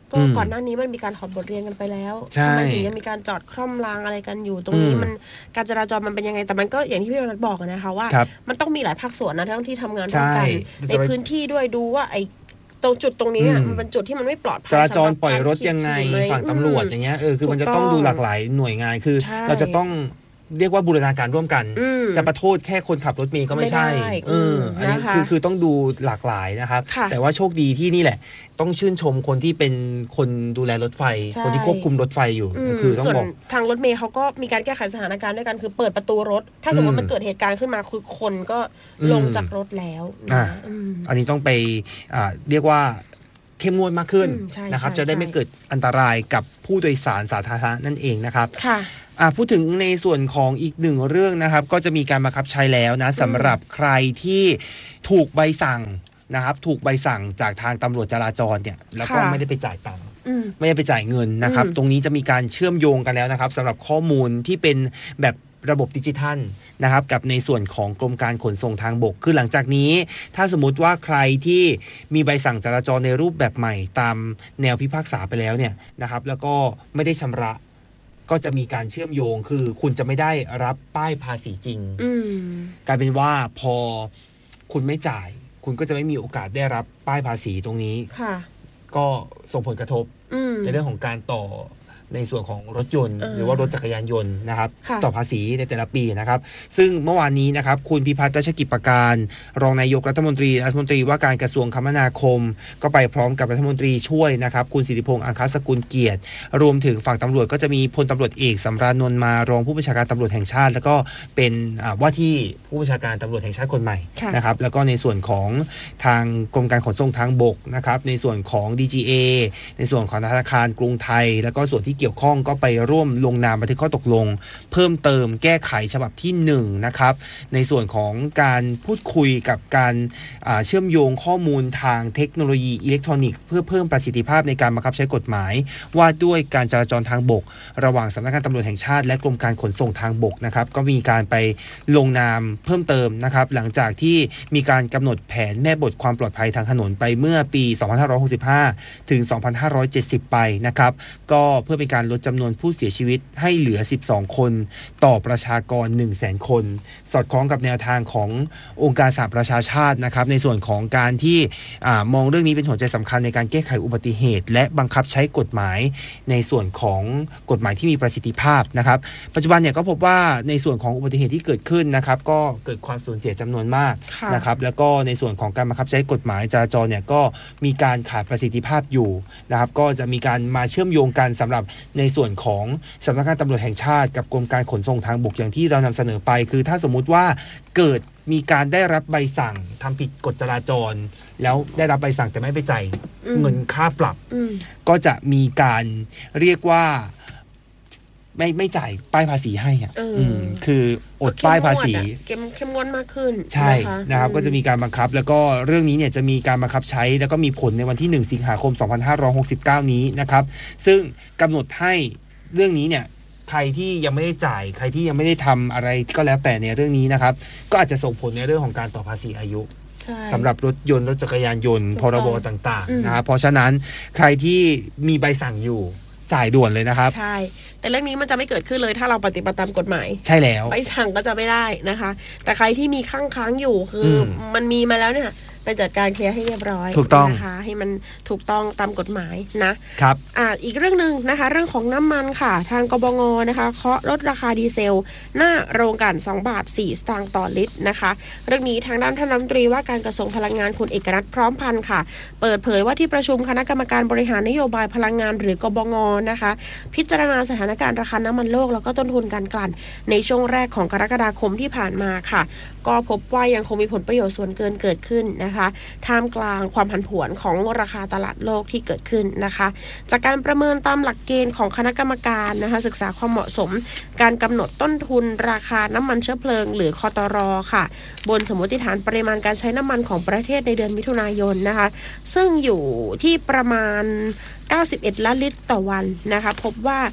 ก็ก่อนหน้านี้มันมีการถอดบทเรียนกันไปแล้วทำไมถึงยังมีการจอดคล่อมรางอะไรกันอยู่ตรงนี้มันการจราจรมันเป็นยังไงแต่มันก็อย่างที่พี่รัฐบอกนะคะว่ามันต้องมีหลายภาคส่วนนะทั้งที่ทำงานร่วมกันในพื้นที่ด้วยดูว่าไอตรงจุดตรงนี้เนี่ยมันเป็นจุดที่มันไม่ปลอดภัยจราจรปล่อยรถยังไงฝั่งตำรวจอย่างเงี้ยเออคือมันจะต้องดูหลากหลายหน่วยงานคือเราจะต้องเรียกว่าบูรณาการร่วมกันจะประโทษแค่คนขับรถเมล์ก็ไม่ใช่เอออันนี้คือคือต้องดูหลากหลายนะครับแต่ว่าโชคดีที่นี่แหละต้องชื่นชมคนที่เป็นคนดูแลรถไฟคนที่ควบคุมรถไฟอยู่คือต้องบอกทางรถเมล์เขาก็มีการแก้ไขสถานการณ์ด้วยกันคือเปิดประตูรถถ้าสมมติมันเกิดเหตุการณ์ขึ้นมาคือคนก็ลงจากรถแล้วอันนี้ต้องไปเรียกว่าเข้มงวดมากขึ้นนะครับจะได้ไม่เกิดอันตรายกับผู้โดยสารสาธารณะนั่นเองนะครับพูดถึงในส่วนของอีกหนึ่งเรื่องนะครับก็จะมีการบังคับใช้แล้วนะสำหรับใครที่ถูกใบสั่งนะครับถูกใบสั่งจากทางตำรวจจราจรเนี่ยแล้วก็ไม่ได้ไปจ่ายตังค์ไม่ได้ไปจ่ายเงินนะครับตรงนี้จะมีการเชื่อมโยงกันแล้วนะครับสำหรับข้อมูลที่เป็นแบบระบบดิจิทัลนะครับกับในส่วนของกรมการขนส่งทางบกคือหลังจากนี้ถ้าสมมุติว่าใครที่มีใบสั่งจราจรในรูปแบบใหม่ตามแนวพิพากษาไปแล้วเนี่ยนะครับแล้วก็ไม่ได้ชำระก็จะมีการเชื่อมโยงคือคุณจะไม่ได้รับป้ายภาษีจริงกลายเป็นว่าพอคุณไม่จ่ายคุณก็จะไม่มีโอกาสได้รับป้ายภาษีตรงนี้ก็ส่งผลกระทบในเรื่องของการต่อในส่วนของรถยนต์หรือว่ารถจักรยานยนต์นะครับต่อภาษีในแต่ละปีนะครับซึ่งเมื่อวานนี้นะครับคุณพิพัฒน์รัชกิจประการรองนายกรัฐมนตรีรัฐมนตรีว่าการกระทรวงคมนาคมก็ไปพร้อมกับรัฐมนตรีช่วยนะครับคุณสิริพงษ์อังคสกุลเกียรติรวมถึงฝั่งตำรวจก็จะมีพลตำรวจเอกสำราญนนท์มารองผู้บัญชาการตำรวจแห่งชาติแล้วก็เป็นว่าที่ผู้บัญชาการตำรวจแห่งชาติคนใหม่นะครับแล้วก็ในส่วนของทางกรมการขนส่งทางบกนะครับในส่วนของ ดี จี เอ ในส่วนของธนาคารกรุงไทยแล้วก็ส่วนที่เกี่ยวข้องก็ไปร่วมลงนามบันทึกข้อตกลงเพิ่มเติมแก้ไขฉบับที่หนึ่งนะครับในส่วนของการพูดคุยกับการเชื่อมโยงข้อมูลทางเทคโนโลยีอิเล็กทรอนิกส์เพื่อเพิ่มประสิทธิภาพในการบังคับใช้กฎหมายว่าด้วยการจราจรทางบกระหว่างสำนักงานตำรวจแห่งชาติและกรมการขนส่งทางบกนะครับก็มีการไปลงนามเพิ่มเติมนะครับหลังจากที่มีการกำหนดแผนแม่บทความปลอดภัยทางถนนไปเมื่อปีสองพันห้าร้อยหกสิบห้าถึงสองพันห้าร้อยเจ็ดสิบไปนะครับก็เพื่อเป็นการลดจำนวนผู้เสียชีวิตให้เหลือสิบสองคนต่อประชากร หนึ่งแสน คนสอดคล้องกับแนวทางขององค์การสหประชาชาตินะครับในส่วนของการที่มองเรื่องนี้เป็นหัวใจสำคัญในการแก้ไขอุบัติเหตุและบังคับใช้กฎหมายในส่วนของกฎหมายที่มีประสิทธิภาพนะครับปัจจุบันเนี่ยก็พบว่าในส่วนของอุบัติเหตุที่เกิดขึ้นนะครับก็เกิดความสูญเสียจำนวนมากนะครับแล้วก็ในส่วนของการบังคับใช้กฎหมายจราจรเนี่ยก็มีการขาดประสิทธิภาพอยู่นะครับก็จะมีการมาเชื่อมโยงกันสำหรับในส่วนของสำนักงานตำรวจแห่งชาติกับกรมการขนส่งทางบกอย่างที่เรานำเสนอไปคือถ้าสมมุติว่าเกิดมีการได้รับใบสั่งทำผิดกฎจราจรแล้วได้รับใบสั่งแต่ไม่ไปจ่ายเงินค่าปรับก็จะมีการเรียกว่าไม่ไม่จ่ายป้ายภาษีให้อ่ะคืออดป้ายภาษีเข้มเข้มงวดมากขึ้นใช่นะครับก็จะมีการบังคับแล้วก็เรื่องนี้เนี่ยจะมีการบังคับใช้แล้วก็มีผลในวันที่หนึ่งสิงหาคมสองพันห้าร้อยหกสิบเก้านี้นะครับซึ่งกำหนดให้เรื่องนี้เนี่ยใครที่ยังไม่ได้จ่ายใครที่ยังไม่ได้ทำอะไรก็แล้วแต่ในเรื่องนี้นะครับก็อาจจะส่งผลในเรื่องของการต่อภาษีอายุสำหรับรถยนต์รถจักรยานยนต์พรบต่างๆนะครับเพราะฉะนั้นใครที่มีใบสั่งอยู่จ่ายด่วนเลยนะครับใช่แต่เรื่องนี้มันจะไม่เกิดขึ้นเลยถ้าเราปฏิบัติตามกฎหมายใช่แล้วใบสั่งก็จะไม่ได้นะคะแต่ใครที่มีค้างค้างอยู่คือมันมีมาแล้วเนี่ยไปจัดการเคลียร์ให้เรียบร้อยถูกต้องนะคะให้มันถูกต้องตามกฎหมายนะครับอ่าอีกเรื่องนึงนะคะเรื่องของน้ำมันค่ะทางกบงนะคะเคาะลดราคาดีเซลหน้าโรงกลั่นสองบาทสี่สตางค์ต่อลิตรนะคะเรื่องนี้ทางด้านท่านรัฐมนตรีว่าการกระทรวงพลังงานคุณเอกนัทพร้อมพันธ์ค่ะเปิดเผยว่าที่ประชุมคณะกรรมการบริหารนโยบายพลังงานหรือกบงนะคะพิจารณาสถานการณ์ราคาน้ำมันโลกแล้วก็ต้นทุนการกลั่นในช่วงแรกของกรกฎาคมที่ผ่านมาค่ะก็พบว่ายังคงมีผลประโยชน์ส่วนเกินเกิดขึ้นนะคะท่ามกลางความผันผวนของราคาตลาดโลกที่เกิดขึ้นนะคะจากการประเมินตามหลักเกณฑ์ของคณะกรรมการนะคะศึกษาความเหมาะสมการกำหนดต้นทุนราคาน้ำมันเชื้อเพลิงหรือคตร.ค่ะบนสมมติฐานปริมาณการใช้น้ำมันของประเทศในเดือนมิถุนายนนะคะซึ่งอยู่ที่ประมาณเก้าสิบเอ็ดล้านลิตรต่อวันนะคะพบว่าค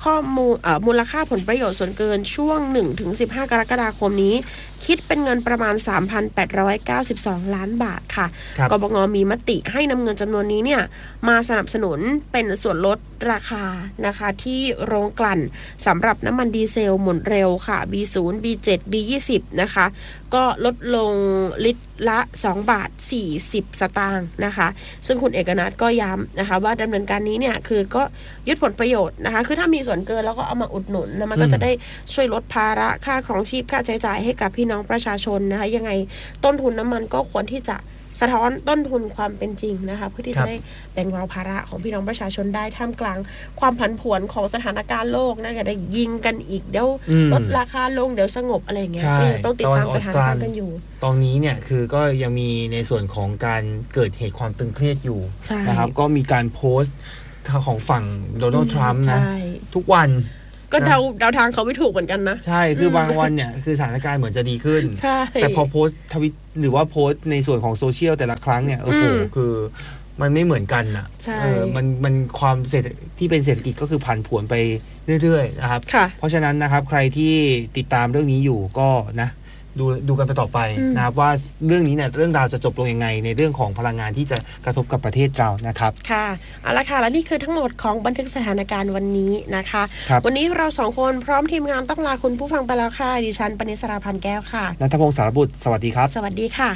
ข้อมูลมูลค่าผลประโยชน์ส่วนเกินช่วง หนึ่งถึงสิบห้า กรกฎาคมนี้คิดเป็นเงินประมาณ สามพันแปดร้อยเก้าสิบสอง ล้านบาทค่ะกบง.มีมติให้นำเงินจำนวนนี้เนี่ยมาสนับสนุนเป็นส่วนลดราคานะคะที่โรงกลั่นสำหรับน้ำมันดีเซลหมุนเร็วค่ะ บี ศูนย์ บี เจ็ด บี ยี่สิบ นะคะก็ลดลงลิตรละสองบาทสี่สิบสตางค์นะคะซึ่งคุณเอกนัทก็ย้ำนะคะว่าดำเนินการนี้เนี่ยคือก็ยึดผลประโยชน์นะคะคือถ้ามีส่วนเกินแล้วก็เอามาอุดหนุนแล้วมันก็จะได้ช่วยลดภาระค่าครองชีพค่าใช้จ่ายให้กับพี่น้องประชาชนนะคะยังไงต้นทุนน้ำมันก็ควรที่จะสะท้อนต้นทุนความเป็นจริงนะคะเพื่อที่จะได้แบ่งเบาภาระของพี่น้องประชาชนได้ท่ามกลางความผันผวนของสถานการณ์โลกนะอย่าได้ยิงกันอีกเดี๋ยวลดราคาลงเดี๋ยวสงบอะไรอย่างเงี้ยก็ยังต้องติดตามสถานการณ์กันอยู่ตอนนี้เนี่ยคือก็ยังมีในส่วนของการเกิดเหตุความตึงเครียดอยู่นะครับก็มีการโพสต์ของฝั่งโดนัลด์ทรัมป์นะทุกวันก็เดาเดาทางเขาไม่ถูกเหมือนกันนะใช่คือบางวันเนี่ยคือสถานการณ์เหมือนจะดีขึ้นแต่พอโพสต์ทวิตหรือว่าโพสต์ในส่วนของโซเชียลแต่ละครั้งเนี่ยโอ้โหคือมันไม่เหมือนกันอ่ะเออมันมันความเศรษฐที่เป็นเศรษฐกิจก็คือผันผวนไปเรื่อยๆนะครับเพราะฉะนั้นนะครับใครที่ติดตามเรื่องนี้อยู่ก็นะดูดูกันไปต่อไปนะครับว่าเรื่องนี้เนี่ยเรื่องราวจะจบลงยังไงในเรื่องของพลังงานที่จะกระทบกับประเทศเรานะครับค่ะเอาละค่ะและนี่คือทั้งหมดของบันทึกสถานการณ์วันนี้นะคะวันนี้เราสองคนพร้อมทีมงานต้องลาคุณผู้ฟังไปแล้วค่ะดิฉันปณิสราพันธ์แก้วค่ะณัฐพงศ์สารบุตรสวัสดีครับสวัสดีค่ะ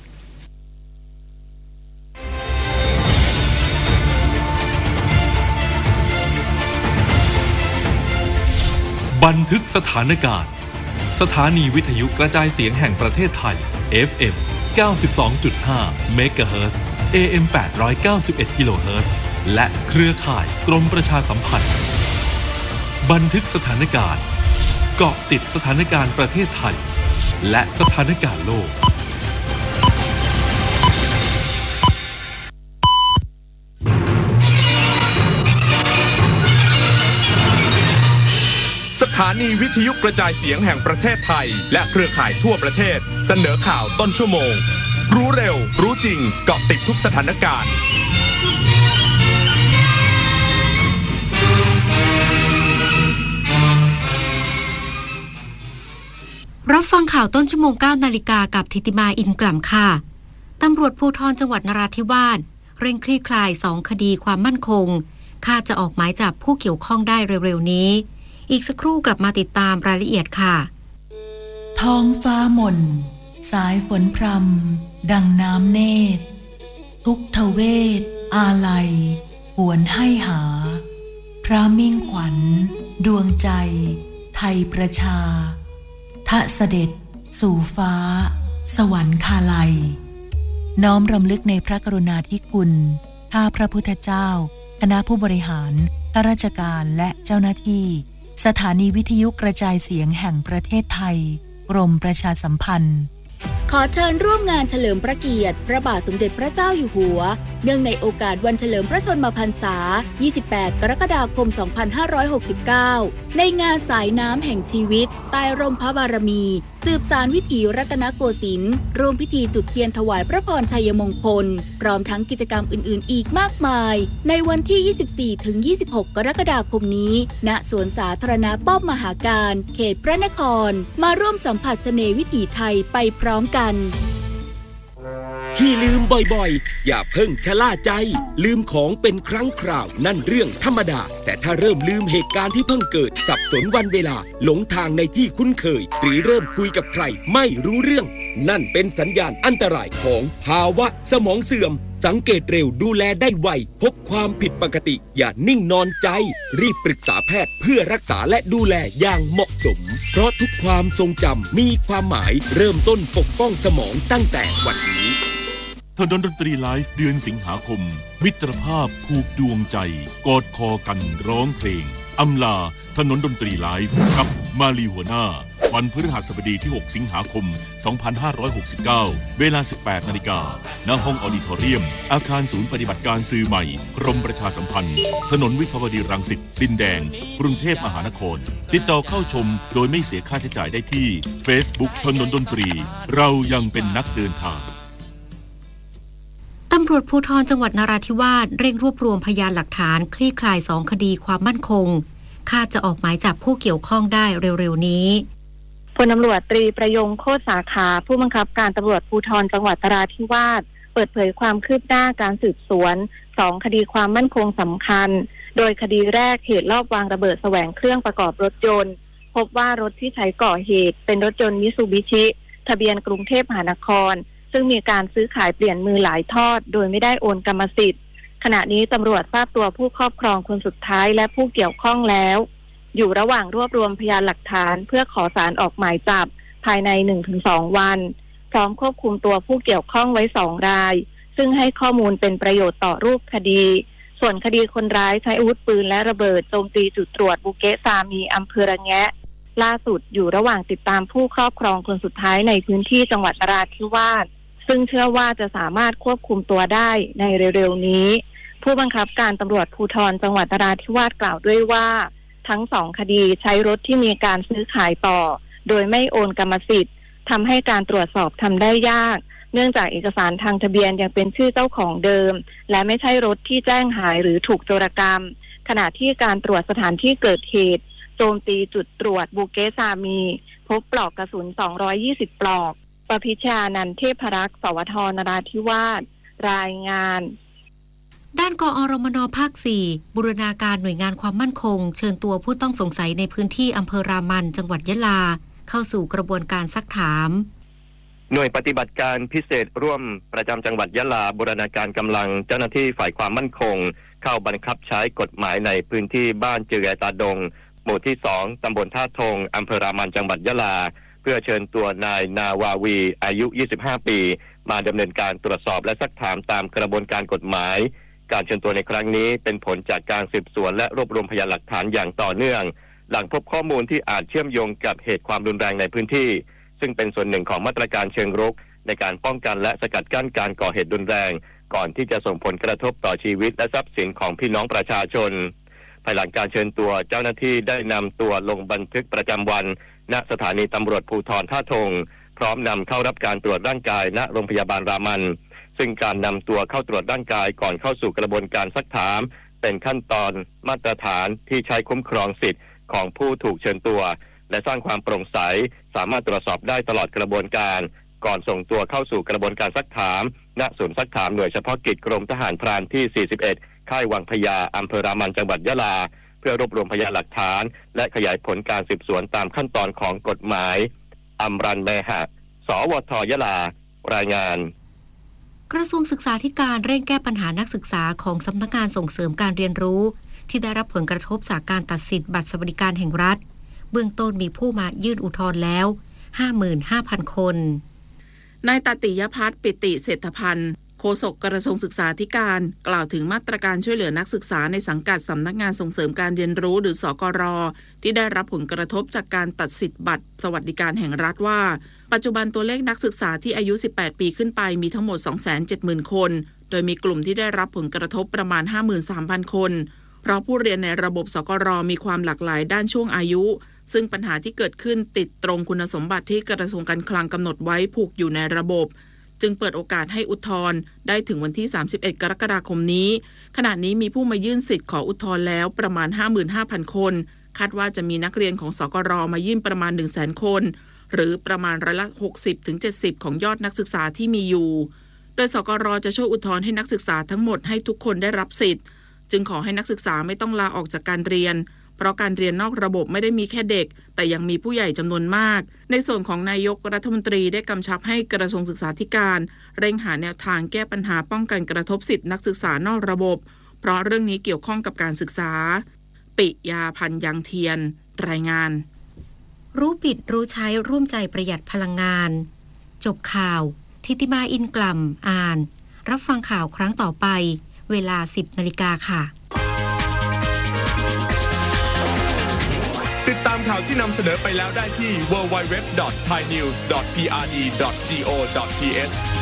บันทึกสถานการณ์สถานีวิทยุกระจายเสียงแห่งประเทศไทย เอฟ เอ็ม เก้าสิบสองจุดห้า เมกะเฮิรตซ์ เอ เอ็ม แปดร้อยเก้าสิบเอ็ด กิโลเฮิรตซ์ และเครือข่ายกรมประชาสัมพันธ์บันทึกสถานการณ์เกาะติดสถานการณ์ประเทศไทยและสถานการณ์โลกสถานีวิทยุกระจายเสียงแห่งประเทศไทยและเครือข่ายทั่วประเทศเสนอข่าวต้นชั่วโมงรู้เร็วรู้จริงเกาะติดทุกสถานการณ์รับฟังข่าวต้นชั่วโมง เก้า นาฬิกากับธิติมาอินกล่ำค่ะตำรวจภูธรจังหวัดนราธิวาสเร่งคลี่คลายสองคดีความมั่นคงคาดจะออกหมายจับผู้เกี่ยวข้องได้เร็วๆนี้อีกสักครู่กลับมาติดตามรายละเอียดค่ะท้องฟ้าหม่นสายฝนพรำดังน้ำเนตรทุกทเวทอาลัยหวนให้หาพระมิ่งขวัญดวงใจไทยประชาทะเสด็จสู่ฟ้าสวรรคาลัยน้อมรำลึกในพระกรุณาธิคุณข้าพระพุทธเจ้าคณะผู้บริหารข้าราชการและเจ้าหน้าที่สถานีวิทยุกระจายเสียงแห่งประเทศไทยกรมประชาสัมพันธ์ขอเชิญร่วมงานเฉลิมพระเกียรติพระบาทสมเด็จพระเจ้าอยู่หัวเนื่องในโอกาสวันเฉลิมพระชนมพรรษายี่สิบแปดกรกฎาคมสองพันห้าร้อยหกสิบเก้าในงานสายน้ำแห่งชีวิตใต้ร่มพระบารมีสืบสานวิถีรัตนโกสินทร์ร่วมพิธีจุดเทียนถวายพระพรชัยมงคลพร้อมทั้งกิจกรรมอื่นๆอีกมากมายในวันที่ ยี่สิบสี่ถึงยี่สิบหก กรกฎาคมนี้ณสวนสาธารณะป้อมมหาการเขตพระนครมาร่วมสัมผัสเสน่ห์วิถีไทยไปพร้อมกันที่ลืมบ่อยๆอย่าเพิ่งชะล่าใจลืมของเป็นครั้งคราวนั่นเรื่องธรรมดาแต่ถ้าเริ่มลืมเหตุการณ์ที่เพิ่งเกิดสับสนวันเวลาหลงทางในที่คุ้นเคยหรือเริ่มคุยกับใครไม่รู้เรื่องนั่นเป็นสัญญาณอันตรายของภาวะสมองเสื่อมสังเกตเร็วดูแลได้ไวพบความผิดปกติอย่านิ่งนอนใจรีบปรึกษาแพทย์เพื่อรักษาและดูแลอย่างเหมาะสมเพราะทุกความทรงจำมีความหมายเริ่มต้นปกป้องสมองตั้งแต่วันนี้ถนนดนตรีไลฟ์เดือนสิงหาคมมิตรภาพผูกดวงใจกอดคอกันร้องเพลงอำลาถนนดนตรีไลฟ์กับมาลีหัวหน้าวันพฤหัสบดีที่หกสิงหาคมสองพันห้าร้อยหกสิบเก้าเวลา สิบแปดนาฬิกา ณ ห้องออดิทอเรียมอาคารศูนย์ปฏิบัติการสื่อใหม่กรมประชาสัมพันธ์ถนนวิภาวดีรังสิตดินแดงกรุงเทพมหานครติดต่อเข้าชมโดยไม่เสียค่าใช้จ่ายได้ที่ Facebook ถนนดนตรีเรายังเป็นนักเดินทางตำรวจภูธรจังหวัดนราธิวาสเร่งรวบรวมพยานหลักฐานคลี่คลายสองคดีความมั่นคงคาดจะออกหมายจับผู้เกี่ยวข้องได้เร็วๆนี้พลตำรวจตรีประยงโคตรสาขาผู้บังคับการตำรวจภูธรจังหวัดนราธิวาสเปิดเผยความคืบหน้าการสืบสวนสองคดีความมั่นคงสำคัญโดยคดีแรกเหตุลอบวางระเบิดแสวงเครื่องประกอบรถยนต์พบว่ารถที่ใช้ก่อเหตุเป็นรถยนต์มิตซูบิชิทะเบียนกรุงเทพมหานครซึ่งมีการซื้อขายเปลี่ยนมือหลายทอดโดยไม่ได้โอนกรรมสิทธิ์ขณะนี้ตำรวจทราบตัวผู้ครอบครองคนสุดท้ายและผู้เกี่ยวข้องแล้วอยู่ระหว่างรวบรวมพยานหลักฐานเพื่อขอศาลออกหมายจับภายใน หนึ่งถึงสอง วันพร้อมควบคุมตัวผู้เกี่ยวข้องไว้สองรายซึ่งให้ข้อมูลเป็นประโยชน์ต่อรูปคดีส่วนคดีคนร้ายใช้อาวุธปืนและระเบิดโจมตีจุดตรวจบุเกะซามีอำเภอระแงะล่าสุดอยู่ระหว่างติดตามผู้ครอบครองคนสุดท้ายในพื้นที่จังหวัดนราธิวาสซึ่งเชื่อว่าจะสามารถควบคุมตัวได้ในเร็วๆนี้ผู้บังคับการตำรวจภูธรจังหวัดนราธิวาสกล่าวด้วยว่าทั้งสองคดีใช้รถที่มีการซื้อขายต่อโดยไม่โอนกรรมสิทธิ์ทำให้การตรวจสอบทำได้ยากเนื่องจากเอกสารทางทะเบียนยังเป็นชื่อเจ้าของเดิมและไม่ใช่รถที่แจ้งหายหรือถูกโจรกรรมขณะที่การตรวจสถานที่เกิดเหตุโจมตีจุดตรวจบุเกะซามีพบปลอกกระสุนสองร้อยยี่สิบปลอกประพิชานันท์เทพรักษ์สวทนราธิวาสรายงานด้านกอรมนภาคสี่บูรณาการหน่วยงานความมั่นคงเชิญตัวผู้ต้องสงสัยในพื้นที่อำเภอรามันจังหวัดยะลาเข้าสู่กระบวนการซักถามหน่วยปฏิบัติการพิเศษร่วมประจำจังหวัดยะลาบูรณาการกำลังเจ้าหน้าที่ฝ่ายความมั่นคงเข้าบังคับใช้กฎหมายในพื้นที่บ้านเจือตาดงหมู่ที่สองตำบลท่าทงอำเภอรามันจังหวัดยะลาเพื่อเชิญตัวนายนาวาวีอายุยี่สิบห้าปีมาดำเนินการตรวจสอบและซักถามตามกระบวนการกฎหมายการเชิญตัวในครั้งนี้เป็นผลจากการสืบสวนและรวบรวมพยานหลักฐานอย่างต่อเนื่องหลังพบข้อมูลที่อาจเชื่อมโยงกับเหตุความรุนแรงในพื้นที่ซึ่งเป็นส่วนหนึ่งของมาตรการเชิงรุกในการป้องกันและสกัดกั้นการก่อเหตุรุนแรงก่อนที่จะส่งผลกระทบต่อชีวิตและทรัพย์สินของพี่น้องประชาชนภายหลังการเชิญตัวเจ้าหน้าที่ได้นำตัวลงบันทึกประจำวันณสถานีตำรวจภูธรท่าทงพร้อมนำเข้ารับการตรวจร่างกายณโรงพยาบาลรามันซึ่งการนำตัวเข้าตรวจร่างกายก่อนเข้าสู่กระบวนการซักถามเป็นขั้นตอนมาตรฐานที่ใช้คุ้มครองสิทธิ์ของผู้ถูกเชิญตัวและสร้างความโปร่งใสสามารถตรวจสอบได้ตลอดกระบวนการก่อนส่งตัวเข้าสู่กระบวนการซักถามณศูนย์ซักถามหน่วยเฉพาะกิจกรมทหารพรานที่สี่สิบเอ็ดค่ายวังพญาอำเภอรามันจังหวัดยะลาเพื่อรวบรวมพยานหลักฐานและขยายผลการสืบสวนตามขั้นตอนของกฎหมายอำรันแมหะสวทยะลารายงานกระทรวงศึกษาธิการเร่งแก้ปัญหานักศึกษาของสำนักงานส่งเสริมการเรียนรู้ที่ได้รับผลกระทบจากการตัดสิทธิ์บัตรสวัสดิการแห่งรัฐเบื้องต้นมีผู้มายื่นอุทธรณ์แล้ว ห้าหมื่นห้าพัน คนนายตติยพัฒน์ปิติเศรษฐพันธ์โฆษกกระทรวงศึกษาธิการกล่าวถึงมาตรการช่วยเหลือนักศึกษาในสังกัดสำนักงานส่งเสริมการเรียนรู้หรือสกร.ที่ได้รับผลกระทบจากการตัดสิทธิ์บัตรสวัสดิการแห่งรัฐว่าปัจจุบันตัวเลขนักศึกษาที่อายุสิบแปดปีขึ้นไปมีทั้งหมด สองแสนเจ็ดหมื่น คนโดยมีกลุ่มที่ได้รับผลกระทบประมาณ ห้าหมื่นสามพัน คนเพราะผู้เรียนในระบบสกร.มีความหลากหลายด้านช่วงอายุซึ่งปัญหาที่เกิดขึ้นติดตรงคุณสมบัติที่กระทรวงการคลังกำหนดไว้ผูกอยู่ในระบบจึงเปิดโอกาสให้อุทธรณ์ได้ถึงวันที่สามสิบเอ็ดกรกฎาคมนี้ขณะนี้มีผู้มายื่นสิทธิ์ขออุทธรณ์แล้วประมาณ ห้าหมื่นห้าพัน คนคาดว่าจะมีนักเรียนของสกร.มายื่นประมาณ หนึ่งแสน คนหรือประมาณร้อยละ หกสิบถึงเจ็ดสิบ ของยอดนักศึกษาที่มีอยู่โดยสกร.จะช่วยอุทธรณ์ให้นักศึกษาทั้งหมดให้ทุกคนได้รับสิทธิ์จึงขอให้นักศึกษาไม่ต้องลาออกจากการเรียนเพราะการเรียนนอกระบบไม่ได้มีแค่เด็กแต่ยังมีผู้ใหญ่จำนวนมากในส่วนของนายกรัฐมนตรีได้กำชับให้กระทรวงศึกษาธิการเร่งหาแนวทางแก้ปัญหาป้องกันกระทบสิทธินักศึกษานอกระบบเพราะเรื่องนี้เกี่ยวข้องกับการศึกษาปิยาพันธ์ยังเทียนรายงานรู้ปิดรู้ใช้ร่วมใจประหยัดพลังงานจบข่าวทิติมาอินกล่ำอ่านรับฟังข่าวครั้งต่อไปเวลา สิบนาฬิกาค่ะติดตามข่าวที่นำเสนอไปแล้วได้ที่ ดับเบิลยู ดับเบิลยู ดับเบิลยู ดอท ไทยนิวส์ ดอท พี อาร์ ดี ดอท จี โอ ดอท ที เอช